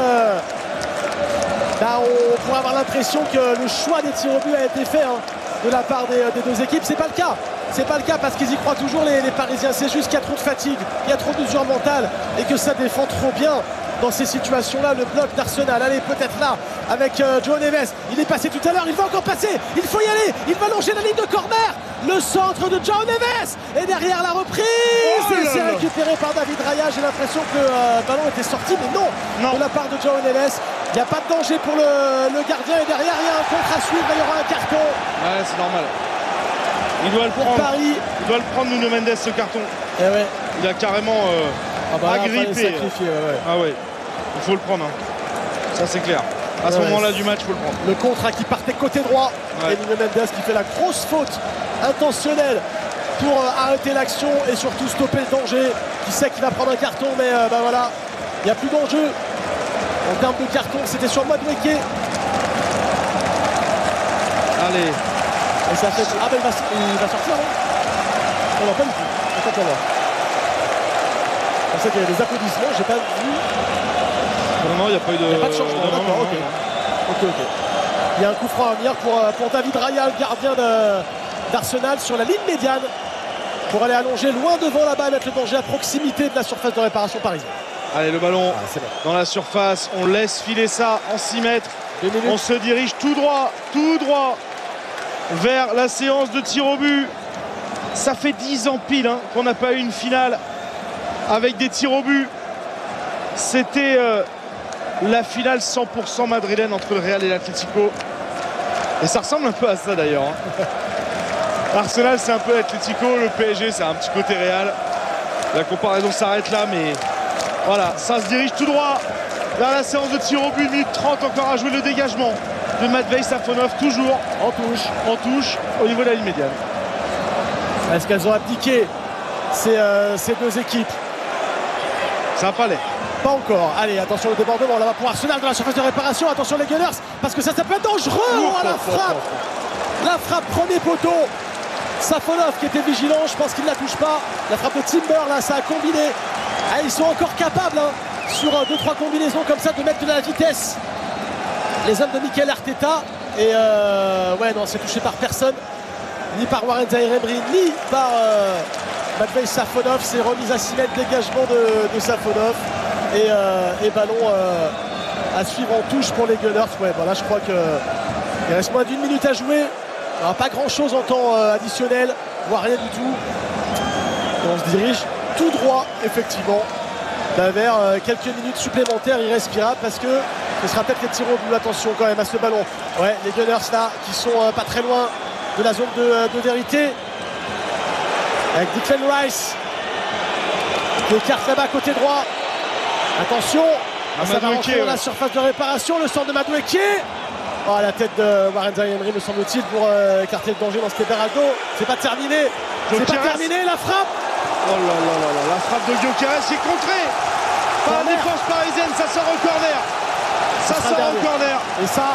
on pourrait avoir l'impression que le choix des tirs au but a été fait de la part des deux équipes. C'est pas le cas. C'est pas le cas parce qu'ils y croient toujours les Parisiens. C'est juste qu'il y a trop de fatigue, il y a trop d'usure mentale et que ça défend trop bien dans ces situations-là, le bloc d'Arsenal. Allez, peut-être là avec Joao Neves. Il est passé tout à l'heure, il va encore passer. Il faut y aller, il va longer la ligne de corner. Le centre de Joao Neves. Et derrière la reprise. Et c'est récupéré par David Raya. J'ai l'impression que le ballon était sorti, mais non, de la part de Joao Neves. Il n'y a pas de danger pour le gardien. Et derrière, il y a un contre à suivre. Il y aura un carton. Ouais, c'est normal. Il doit le prendre. Paris. Il doit le prendre, Nuno Mendes, ce carton. Et ouais. Il a carrément agrippé. Ah ouais, il faut le prendre. Ça c'est clair. À ce moment-là du match, il faut le prendre. Le contre qui partait côté droit. Et Nuno Mendes qui fait la grosse faute intentionnelle pour arrêter l'action et surtout stopper le danger. Qui sait qu'il va prendre un carton, mais voilà, il n'y a plus d'enjeu. En termes de carton, c'était sur Madueke. Allez. Et ça fait... Ah ben il va sortir, non? Non, pas du tout. Attends, on va. Je pensais qu'il y avait des applaudissements, j'ai pas vu. Non, il n'y a pas eu de... Il n'y a pas de changement, d'accord, ok. Il y a un coup franc à venir pour David Raya, le gardien d'Arsenal, sur la ligne médiane, pour aller allonger loin devant là-bas et mettre le danger à proximité de la surface de réparation parisienne. Allez, le ballon bon. Dans la surface, on laisse filer ça en 6 mètres. On se dirige tout droit vers la séance de tir au but. Ça fait 10 ans pile qu'on n'a pas eu une finale avec des tirs au but. c'était la finale 100% madrilène entre le Real et l'Atlético. Et ça ressemble un peu à ça d'ailleurs. Arsenal, c'est un peu l'Atlético, le PSG, c'est un petit côté Real. La comparaison s'arrête là, mais voilà, ça se dirige tout droit vers la séance de tir au but. 1 minute 30 encore à jouer, le dégagement de Matvei Safonov, toujours en touche au niveau de la ligne médiane. Est-ce qu'elles ont abdiqué ces deux équipes? Ça n'a pas l'air. Pas encore. Allez, attention le débordement là-bas pour Arsenal dans la surface de réparation. Attention les Gunners, parce que ça peut être dangereux. Oh, la frappe. La frappe premier poteau. Safonov qui était vigilant, je pense qu'il ne la touche pas. La frappe de Timber, là, ça a combiné. Ah, ils sont encore capables, hein, sur 2-3 combinaisons comme ça, de mettre de la vitesse. Les hommes de Mikel Arteta. Et ouais, non, c'est touché par personne. Ni par Warren Zaïre-Emery, ni par Matvei Safonov. C'est remise à 6 mètres, dégagement de Safonov. Et ballon à suivre en touche pour les Gunners. Ouais, voilà, je crois qu'il reste moins d'1 minute à jouer. Alors, pas grand chose en temps additionnel, voire rien du tout. Et on se dirige tout droit, effectivement, vers quelques minutes supplémentaires irrespirables, parce que ce sera peut-être les tirs au but. Attention quand même à ce ballon. Ouais, les Gunners là, qui sont pas très loin de la zone de vérité. Avec Declan Rice qui écarte là-bas côté droit. Attention, ça va rentrer dans la surface de réparation. Le centre de Madueke. Oh, la tête de Warren Zaïre-Emery, me semble-t-il, pour écarter le danger dans ce Beraldo. C'est pas terminé. C'est pas terminé, la frappe. Oh là là là là, la frappe de Gyökeres est contrée par la défense parisienne. Ça sort au corner. Ça sort au corner. Et ça,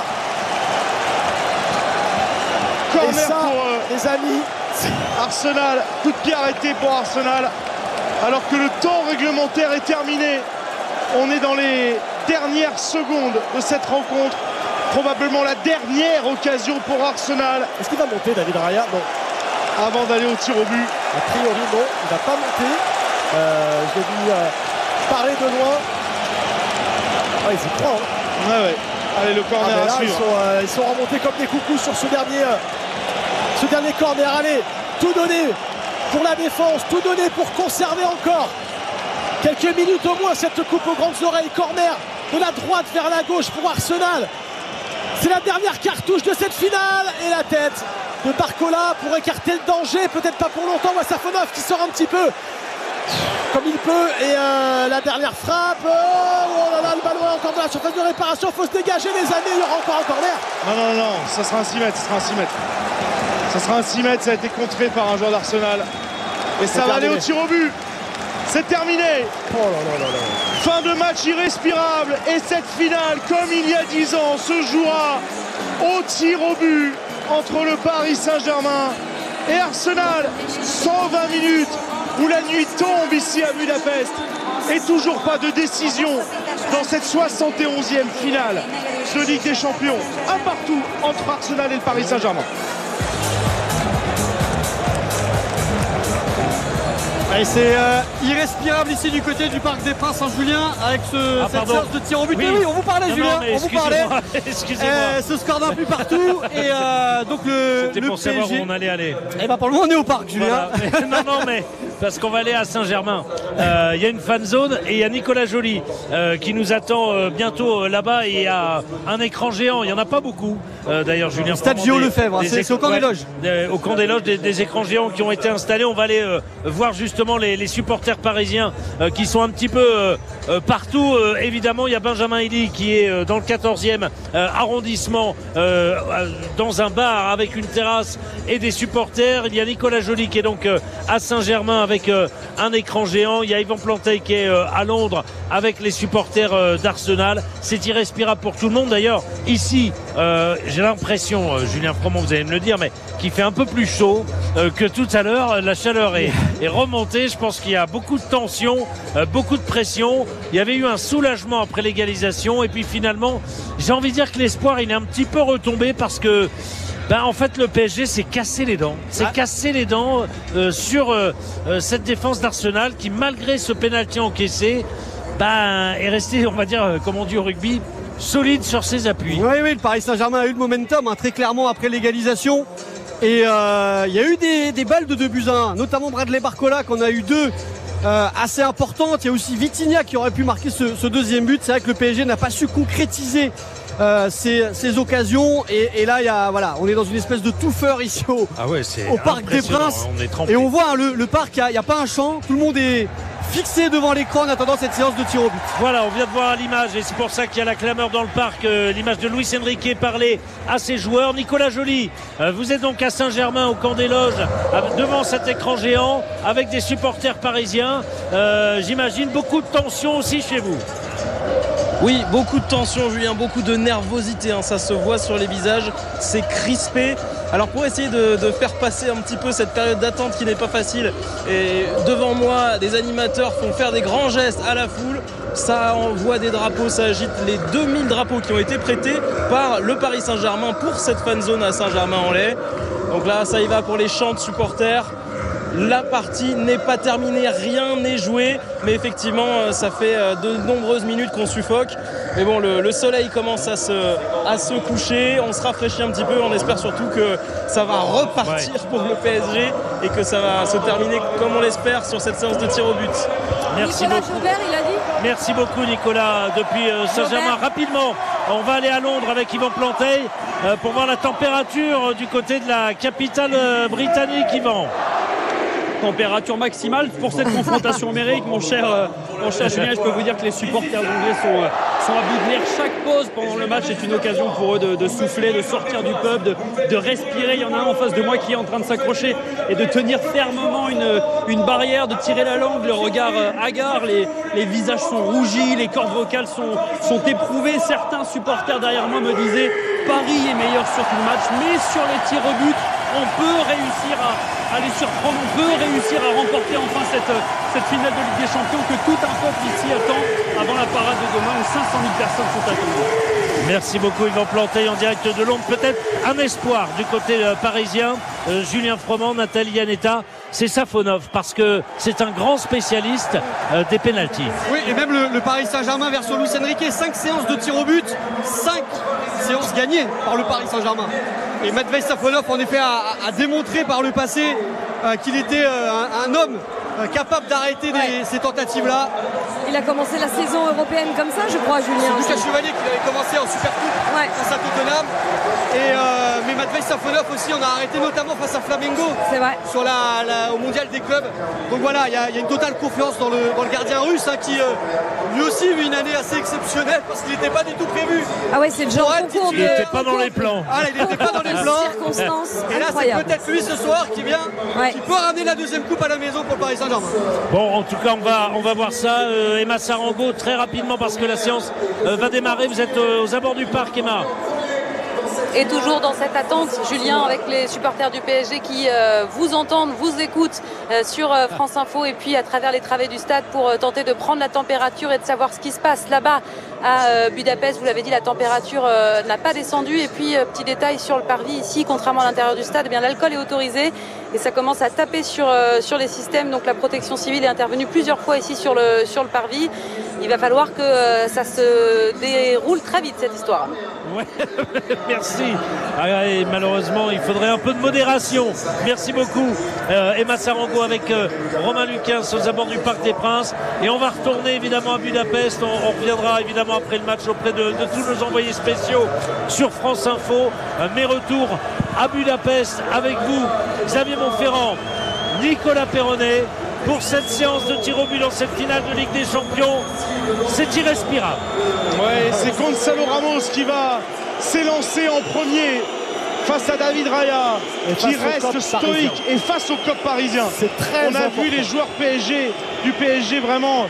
corner pour les amis, Arsenal. Coup de pied arrêté pour Arsenal. Alors que le temps réglementaire est terminé. On est dans les dernières secondes de cette rencontre. Probablement la dernière occasion pour Arsenal. Est-ce qu'il va monter, David Raya? Non. Avant d'aller au tir au but. A priori, non. Il ne va pas monter. Je l'ai vu parler de loin. Ah, ils y croient. Hein. Ouais. Allez, le corner à suivre. Ils sont remontés comme des coucous sur ce dernier corner. Allez, tout donner pour la défense. Tout donner pour conserver encore quelques minutes au moins cette coupe aux grandes oreilles. Corner de la droite vers la gauche pour Arsenal. C'est la dernière cartouche de cette finale. Et la tête de Barcola pour écarter le danger. Peut-être pas pour longtemps. Safonov qui sort un petit peu comme il peut. Et la dernière frappe. Oh là là, le ballon est encore dans la surface de réparation. Il faut se dégager, les amis. Il y aura encore un corner. Non. Ça sera un 6 mètres. Ça sera un 6 mètres. Ça a été contré par un joueur d'Arsenal. Et ça va aller au tir au but. C'est terminé. Oh là là. Fin de match irrespirable. Et cette finale, comme il y a 10 ans, se jouera au tir au but entre le Paris Saint-Germain et Arsenal. 120 minutes où la nuit tombe ici à Budapest. Et toujours pas de décision dans cette 71e finale de Ligue des Champions. Un partout entre Arsenal et le Paris Saint-Germain. Et c'est irrespirable ici du côté du Parc des Princes, Julien, avec cette séance de tir au but. Oui, on vous parlait, Julien, on vous parlait. Excusez-moi. Ce score d'un but partout. Et donc c'était pour PSG. savoir où on allait aller. Et pour le moment, on est au parc, Julien. Voilà. Non, mais parce qu'on va aller à Saint-Germain. Il y a une fan zone et il y a Nicolas Joly qui nous attend bientôt là-bas. Et il y a un écran géant. Il n'y en a pas beaucoup. D'ailleurs, Julien. Stade Gio Lefebvre, c'est au camp des loges. Au camp des loges, des écrans géants qui ont été installés. On va aller voir justement les supporters parisiens qui sont un petit peu partout. Évidemment, il y a Benjamin Elie qui est dans le 14e arrondissement, dans un bar avec une terrasse et des supporters. Il y a Nicolas Joly qui est donc à Saint-Germain avec un écran géant. Il y a Yvan Plantet qui est à Londres avec les supporters d'Arsenal. C'est irrespirable pour tout le monde. D'ailleurs, ici, j'ai l'impression, Julien Froment, vous allez me le dire, mais qu'il fait un peu plus chaud que tout à l'heure. La chaleur est remontée. Je pense qu'il y a beaucoup de tension, beaucoup de pression. Il y avait eu un soulagement après l'égalisation. Et puis finalement, j'ai envie de dire que l'espoir, il est un petit peu retombé parce que en fait, le PSG s'est cassé les dents. Cassé les dents sur cette défense d'Arsenal qui, malgré ce pénalty encaissé, est resté, on va dire, comme on dit au rugby, solide sur ses appuis. Oui, le Paris Saint-Germain a eu le momentum très clairement après l'égalisation. Et il y a eu des balles de 2-1, notamment Bradley Barcola qu'on a eu 2 assez importante. Il y a aussi Vitinha qui aurait pu marquer ce deuxième but. C'est vrai que le PSG n'a pas su concrétiser ces occasions et là on est dans une espèce de touffeur ici au Parc des Princes et on voit le parc, il n'y a pas un champ, tout le monde est fixé devant l'écran en attendant cette séance de tir au but. Voilà, on vient de voir l'image et c'est pour ça qu'il y a la clameur dans le parc, l'image de Luis Enrique parler à ses joueurs. Nicolas Joly, vous êtes donc à Saint-Germain au camp des loges devant cet écran géant avec des supporters parisiens, j'imagine beaucoup de tension aussi chez vous. Oui, beaucoup de tension, Julien, beaucoup de nervosité, ça se voit sur les visages, c'est crispé. Alors pour essayer de faire passer un petit peu cette période d'attente qui n'est pas facile, et devant moi des animateurs font faire des grands gestes à la foule, ça envoie des drapeaux, ça agite les 2000 drapeaux qui ont été prêtés par le Paris Saint-Germain pour cette fan zone à Saint-Germain-en-Laye. Donc là ça y va pour les chants de supporters. La partie n'est pas terminée, rien n'est joué, mais effectivement ça fait de nombreuses minutes qu'on suffoque. Mais bon, le soleil commence à se coucher, on se rafraîchit un petit peu, on espère surtout que ça va repartir pour le PSG et que ça va se terminer comme on l'espère sur cette séance de tir au but. Merci Nicolas beaucoup. Chaubert, il a dit. Merci beaucoup Nicolas depuis Saint-Germain. Rapidement, on va aller à Londres avec Yvan Planteil pour voir la température du côté de la capitale britannique. Yvan. Température maximale pour cette confrontation numérique, mon cher Julien. Je peux vous dire que les supporters anglais sont à bout de nerfs. Chaque pause pendant le match est une occasion pour eux de souffler, de sortir du pub, de respirer. Il y en a un en face de moi qui est en train de s'accrocher et de tenir fermement une barrière, de tirer la langue, le regard hagard, les visages sont rougis, les cordes vocales sont éprouvées. Certains supporters derrière moi me disaient Paris est meilleur sur tout le match, mais sur les tirs au but on peut réussir à les surprendre, on peut réussir à remporter enfin cette finale de Ligue des Champions que tout un peuple ici attend avant la parade de demain où 500 000 personnes sont attendues. Merci beaucoup Yvan Planteil en direct de Londres. Peut-être un espoir du côté parisien. Julien Froment, Nathalie Yanetta, c'est Safonov parce que c'est un grand spécialiste des pénaltys. Oui, et même le Paris Saint-Germain versus Luis Enrique, 5 séances de tir au but, 5 séances gagnées par le Paris Saint-Germain. Et Matvei Safonov en effet a démontré par le passé qu'il était un homme capable d'arrêter ces tentatives-là. Il a commencé la saison européenne comme ça, je crois, Julien. C'est Lucas Chevalier qui avait commencé en Super Coupe face à Tottenham. Mais Matvei Safonov aussi, on a arrêté notamment face à Flamengo. C'est vrai. Au mondial des clubs. Donc voilà, il y a une totale confiance dans le gardien russe qui lui aussi vit une année assez exceptionnelle parce qu'il n'était pas du tout prévu. Ah ouais, c'est le genre de concours. Il n'était pas dans les plans. Ah, il n'était pas dans les plans. Circonstances et là, incroyables. c'est peut-être lui ce soir qui peut ramener la deuxième coupe à la maison pour le Paris Saint-Germain. Bon, en tout cas, on va voir ça. Emma Sarango, très rapidement parce que la séance va démarrer. Vous êtes aux abords du parc, Emma. Et toujours dans cette attente, Julien, avec les supporters du PSG qui vous entendent, vous écoutent sur France Info et puis à travers les travées du stade pour tenter de prendre la température et de savoir ce qui se passe là-bas à Budapest. Vous l'avez dit, la température n'a pas descendu. Et puis, petit détail sur le parvis ici, contrairement à l'intérieur du stade, eh bien, l'alcool est autorisé et ça commence à taper sur les systèmes. Donc la protection civile est intervenue plusieurs fois ici sur le parvis. Il va falloir que ça se déroule très vite, cette histoire. Ouais, merci. Et malheureusement, il faudrait un peu de modération. Merci beaucoup, Emma Sarango avec Romain Lucas aux abords du Parc des Princes. Et on va retourner évidemment à Budapest. On reviendra évidemment après le match auprès de tous nos envoyés spéciaux sur France Info. Mes retours à Budapest avec vous, Xavier Montferrand, Nicolas Perronnet, pour cette séance de tir au but dans cette finale de Ligue des Champions. C'est irrespirable. Ouais, c'est Gonzalo Ramos qui va s'élancer en premier face à David Raya, qui reste stoïque et face au COP parisien. C'est très On a important. vu les joueurs du PSG vraiment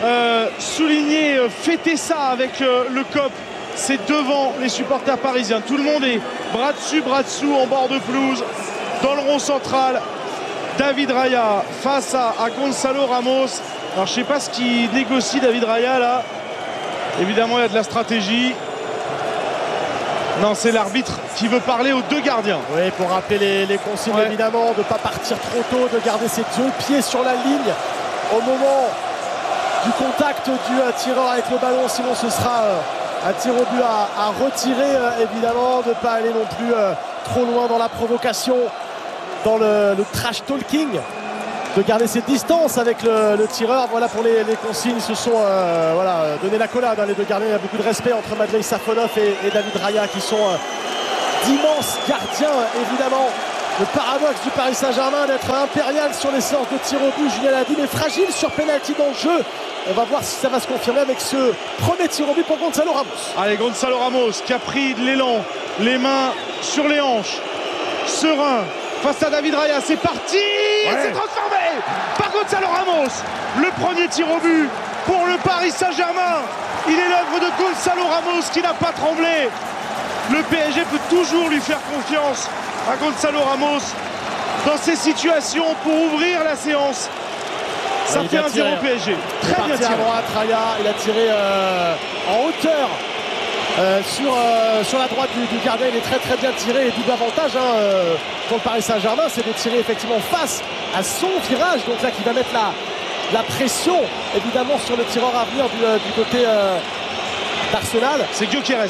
souligner, fêter ça avec le COP. C'est devant les supporters parisiens. Tout le monde est bras dessous en bord de pelouse, dans le rond central. David Raya face à Gonzalo Ramos. Alors je ne sais pas ce qu'il négocie David Raya là. Évidemment il y a de la stratégie. Non, c'est l'arbitre qui veut parler aux deux gardiens. Oui, pour rappeler les consignes évidemment, de ne pas partir trop tôt, de garder ses deux pieds sur la ligne au moment du contact du tireur avec le ballon, sinon ce sera un tir au but à retirer évidemment, de ne pas aller non plus trop loin dans la provocation, dans le trash talking. de garder ses distances avec le tireur. Voilà pour les consignes. Ils se sont donné la collade, hein, les deux gardiens. Il y a beaucoup de respect entre Matvei Safonov et David Raya, qui sont d'immenses gardiens, évidemment. Le paradoxe du Paris Saint-Germain d'être impérial sur les séances de tir au but, Julien l'a dit, mais fragile sur pénalty dans le jeu. On va voir si ça va se confirmer avec ce premier tir au but pour Gonzalo Ramos. Allez, Gonzalo Ramos qui a pris de l'élan, les mains sur les hanches, serein face à David Raya. C'est parti, c'est transformé par Gonzalo Ramos. Le premier tir au but pour le Paris Saint-Germain. Il est l'œuvre de Gonzalo Ramos qui n'a pas tremblé. Le PSG peut toujours lui faire confiance à Gonzalo Ramos dans ces situations pour ouvrir la séance. Ça fait 1-0 PSG. Très bien tiré. À droite, Raya, il a tiré en hauteur sur la droite du gardien. Il est très très bien tiré et double avantage pour le Paris Saint-Germain, c'est de tirer effectivement face à son virage. Donc là, qui va mettre la pression évidemment sur le tireur à venir du côté d'Arsenal. C'est Gyökeres.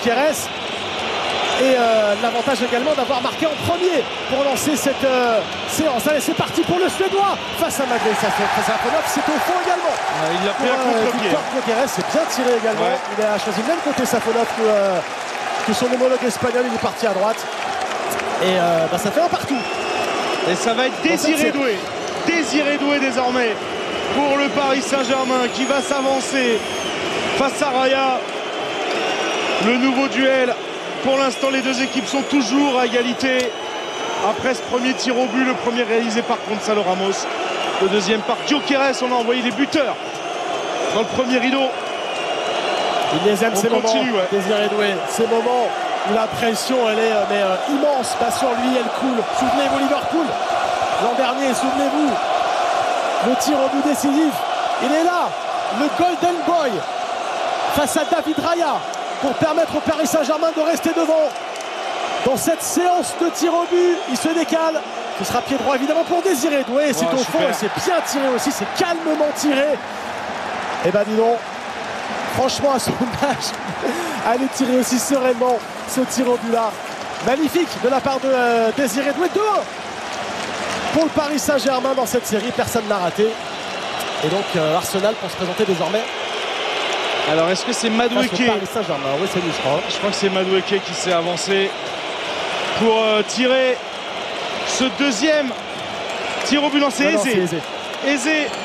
Et l'avantage également d'avoir marqué en premier pour lancer cette séance. Allez, c'est parti pour le Suédois face à Matvei Safonov. C'est au fond également. Il a pris un contre-pied. Gyökeres, c'est bien tiré également. Ouais. Il a choisi le même côté Safonov que son homologue espagnol. Il est parti à droite. Et ça fait un partout. Et ça va être Désiré Doué. Désiré Doué désormais pour le Paris Saint-Germain qui va s'avancer face à Raya. Le nouveau duel. Pour l'instant, les deux équipes sont toujours à égalité. Après ce premier tir au but, le premier réalisé par Gonzalo Ramos, le deuxième par Gyökeres. On a envoyé les buteurs dans le premier rideau. Il les aime ces moments, Désiré Doué. Ces moments où la pression, elle est immense. Pas sur lui, elle coule. Souvenez-vous Liverpool, l'an dernier, souvenez-vous. Le tir au but décisif. Il est là, le Golden Boy, face à David Raya, pour permettre au Paris Saint-Germain de rester devant. Dans cette séance de tir au but, il se décale. Ce sera pied droit évidemment pour Désiré Doué. C'est au fond et c'est bien tiré aussi, c'est calmement tiré. Et ben dis donc, franchement à son âge, aller tirer aussi sereinement ce tir au but là. Magnifique de la part de Désiré Doué. 2-1 pour le Paris Saint-Germain dans cette série, personne n'a raté. Et donc Arsenal pour se présenter désormais. Alors est-ce que c'est Madueke? Oui, c'est lui, je crois. Je crois que c'est Madueke qui s'est avancé pour tirer ce deuxième tir au but. Non, c'est Eze. Eze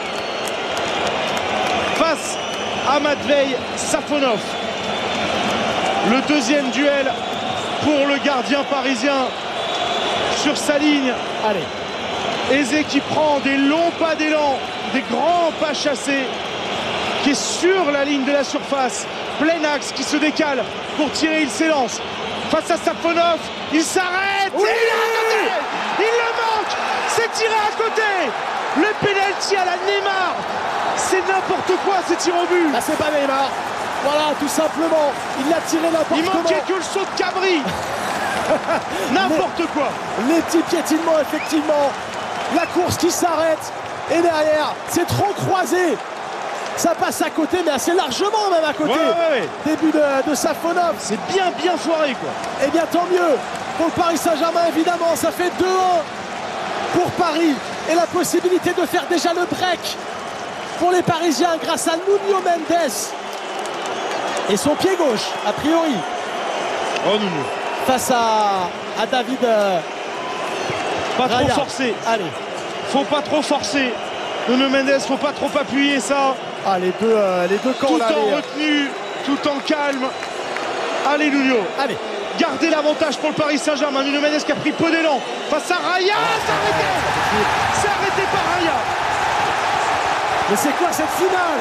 face à Matvei Safonov. Le deuxième duel pour le gardien parisien sur sa ligne. Allez. Eze qui prend des longs pas d'élan, des grands pas chassés, qui est sur la ligne de la surface, plein axe, qui se décale pour tirer, il s'élance face à Safonov, il s'arrête, oui, il le manque, c'est tiré à côté, le pénalty à la Neymar, c'est n'importe quoi ces tirs au but. Ah, c'est pas Neymar, voilà, tout simplement, il l'a tiré n'importe comment. Il manquait que le saut de Cabri. N'importe quoi. Les petits piétinements, effectivement, la course qui s'arrête, et derrière, c'est trop croisé. Ça passe à côté, mais assez largement même à côté. Ouais. Début de Safonov. C'est bien foiré quoi. Eh bien tant mieux pour le Paris Saint-Germain évidemment. Ça fait 2-1 pour Paris. Et la possibilité de faire déjà le break pour les Parisiens grâce à Nuno Mendes. Et son pied gauche, a priori. Oh Nuno. Face à David Pas Raya. trop forcé. Allez. Faut pas trop forcer. Nuno Mendes, faut pas trop appuyer ça. Ah, les deux camps tout là, en retenue, tout en calme. Allez Nuno. Allez. Gardez l'avantage pour le Paris Saint-Germain. Nuno Mendes qui a pris peu d'élan face à Raya. C'est arrêté par Raya. Mais c'est quoi cette finale?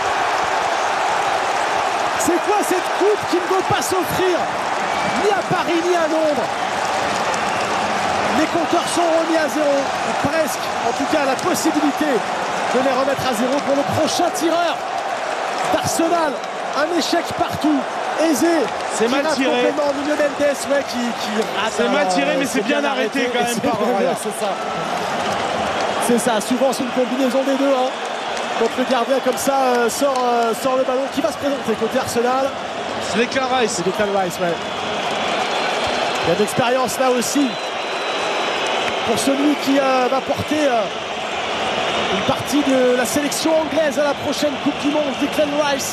C'est quoi cette coupe qui ne veut pas s'offrir ni à Paris ni à Londres? Les compteurs sont remis à zéro, ou presque. En tout cas, la possibilité de les remettre à zéro pour le prochain tireur d'Arsenal. Un échec partout. Eze, c'est mal tiré. Nuno Mendes, qui rate. C'est mal tiré, mais c'est bien arrêté quand même par Raya. C'est ça. Souvent, c'est une combinaison des deux. Donc le gardien comme ça sort le ballon. Qui va se présenter côté Arsenal? C'est Declan Rice. C'est Declan Rice, ouais. Il y a de l'expérience là aussi pour celui qui va porter partie de la sélection anglaise à la prochaine Coupe du Monde, Declan Rice.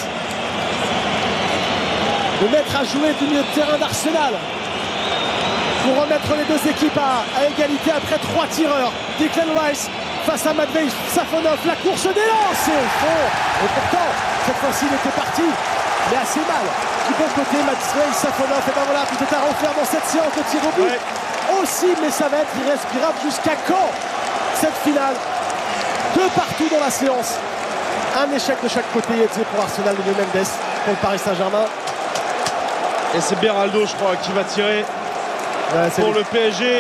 Le maître à jouer du milieu de terrain d'Arsenal pour remettre les deux équipes à égalité après 3 tireurs. Declan Rice face à Matvei Safonov, la course d'élan, c'est au fond. Et pourtant, cette fois-ci, il était parti, mais assez mal. Du bon côté, Matvei Safonov, et ben voilà, tout est à refaire dans cette séance de tir au but. Aussi, mais ça va être irrespirable jusqu'à quand cette finale? De partout dans la séance. Un échec de chaque côté, pour Arsenal, de Mendes, pour le Paris Saint-Germain. Et c'est Beraldo, je crois, qui va tirer pour le PSG.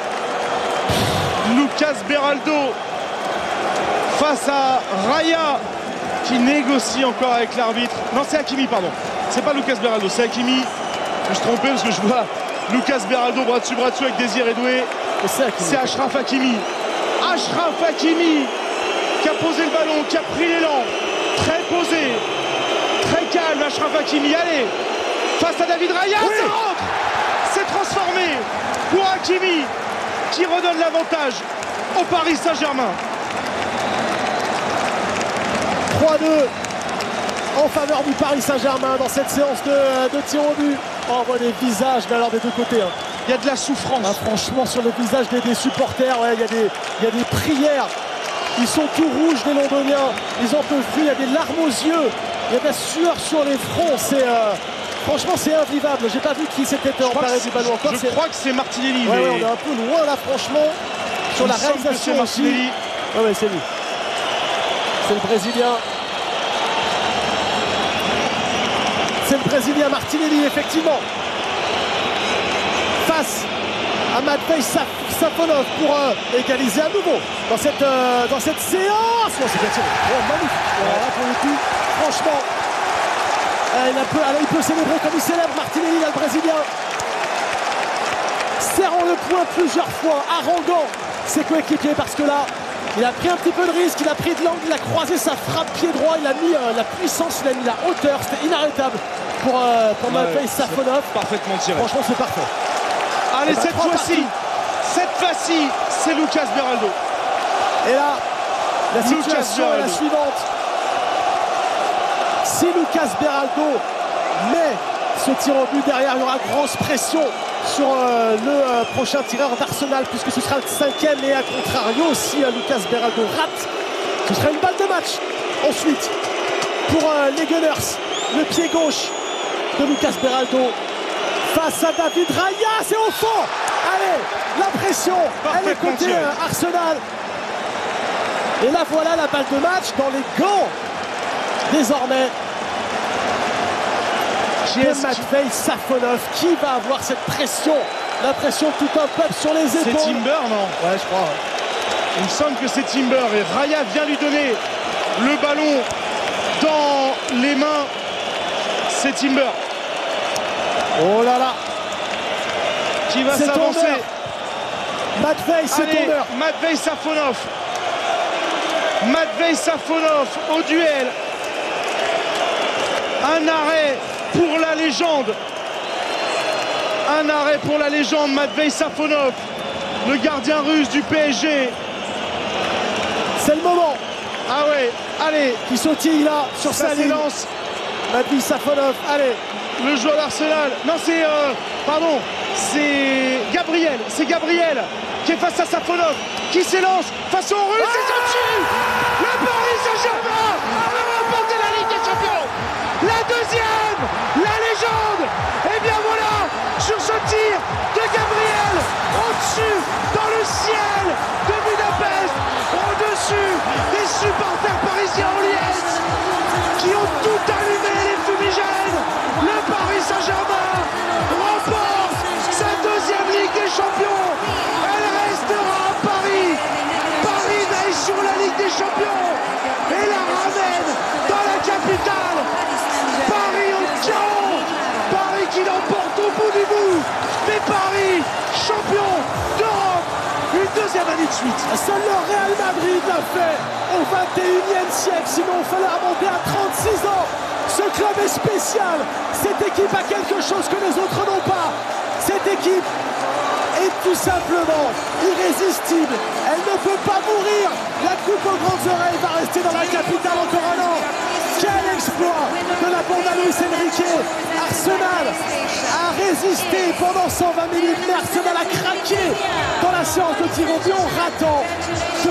Lucas Beraldo face à Raya qui négocie encore avec l'arbitre. Non, c'est Hakimi, pardon. C'est pas Lucas Beraldo, c'est Hakimi. Je me suis trompé parce que je vois Lucas Beraldo bras dessus avec Désiré Doué. C'est Achraf Hakimi. Achraf Hakimi qui a posé le ballon, qui a pris l'élan. Très posé, très calme, Achraf Hakimi. Allez, face à David Raya, oui, ça rentre. C'est transformé pour Hakimi qui redonne l'avantage au Paris Saint-Germain. 3-2 en faveur du Paris Saint-Germain dans cette séance de tir au but. On voit des visages, mais alors des deux côtés. Il y a de la souffrance. Franchement, sur le visage des supporters, il y a des prières. Ils sont tout rouges, les Londoniens. Ils en peuvent plus. Il y a des larmes aux yeux. Il y a de la sueur sur les fronts. Franchement, c'est invivable. J'ai pas vu qui s'était emparé du ballon encore. Je crois que c'est Martinelli. Ouais, on est un peu loin là, franchement. Sur la réalisation aussi. Ouais, c'est lui. C'est le Brésilien. C'est le Brésilien Martinelli, effectivement. Face à Matvei Safonov pour égaliser à nouveau dans cette séance. C'est bien tiré. Magnifique. Voilà, pour le coup, franchement, il peut célébrer comme il célèbre. Martinelli, là, le Brésilien, serrant le poing plusieurs fois, haranguant ses coéquipiers, parce que là, il a pris un petit peu de risque, il a pris de l'angle, il a croisé sa frappe pied droit, il a mis la puissance, il a mis la hauteur, c'était inarrêtable pour Matvei Safonov. Parfaitement tiré. Franchement, c'est parfait. Allez, cette fois-ci, c'est Lucas Beraldo. Et là, la situation est la suivante. Si Lucas Beraldo met ce tir au but derrière, il y aura grosse pression sur le prochain tireur d'Arsenal, puisque ce sera le 5e, et à contrario, si Lucas Beraldo rate, ce sera une balle de match. Ensuite, pour les Gunners, le pied gauche de Lucas Beraldo face à David Raya, c'est au fond. Allez, la pression, elle est côté Arsenal. Et là, voilà la balle de match dans les gants, désormais. Matvei Safonov, qui va avoir cette pression, la pression de tout un peuple sur les épaules. C'est Timber, non? Ouais, je crois. Il me semble que c'est Timber et Raya vient lui donner le ballon dans les mains. C'est Timber. Oh là là. Qui va s'avancer. Matvei, c'est Timber. Matvei Safonov. Matvei Safonov au duel. Un arrêt pour la légende. Un arrêt pour la légende, Matvei Safonov, le gardien russe du PSG. C'est le moment. Ah ouais, allez. Qui sautille là sur sa ligne. Matvei Safonov, allez. Le joueur d'Arsenal. Non, c'est... pardon. C'est Gabriel. C'est Gabriel qui est face à Safonov, qui s'élance face au Russe. C'est sorti. Le Paris Saint-Germain a remporté la Ligue des Champions. La deuxième, la légende. Et bien voilà, sur ce tir de Gabriel, au-dessus, dans le ciel de Budapest, au-dessus des supporters parisiens en liesse, qui ont tout allumé, les fumigènes. Le Paris Saint-Germain remporte sa deuxième Ligue des Champions. Elle restera à Paris. Paris veille sur la Ligue des Champions et la ramène dans la capitale. Paris au chaos. Paris qui l'emporte au bout du bout. Mais Paris, champion d'Europe, une deuxième année de suite. Seul le Real Madrid l'a fait au 21e siècle. Sinon, il fallait remonter à 36 ans. Ce club est spécial. Cette équipe a quelque chose que les autres n'ont pas. Cette équipe est tout simplement irrésistible. Elle ne peut pas mourir. La coupe aux grandes oreilles va rester dans la capitale encore un an. Quel exploit de la bande à Luis Enrique. Arsenal a résisté pendant 120 minutes, mais Arsenal a craqué dans la séance de tir au but en ratant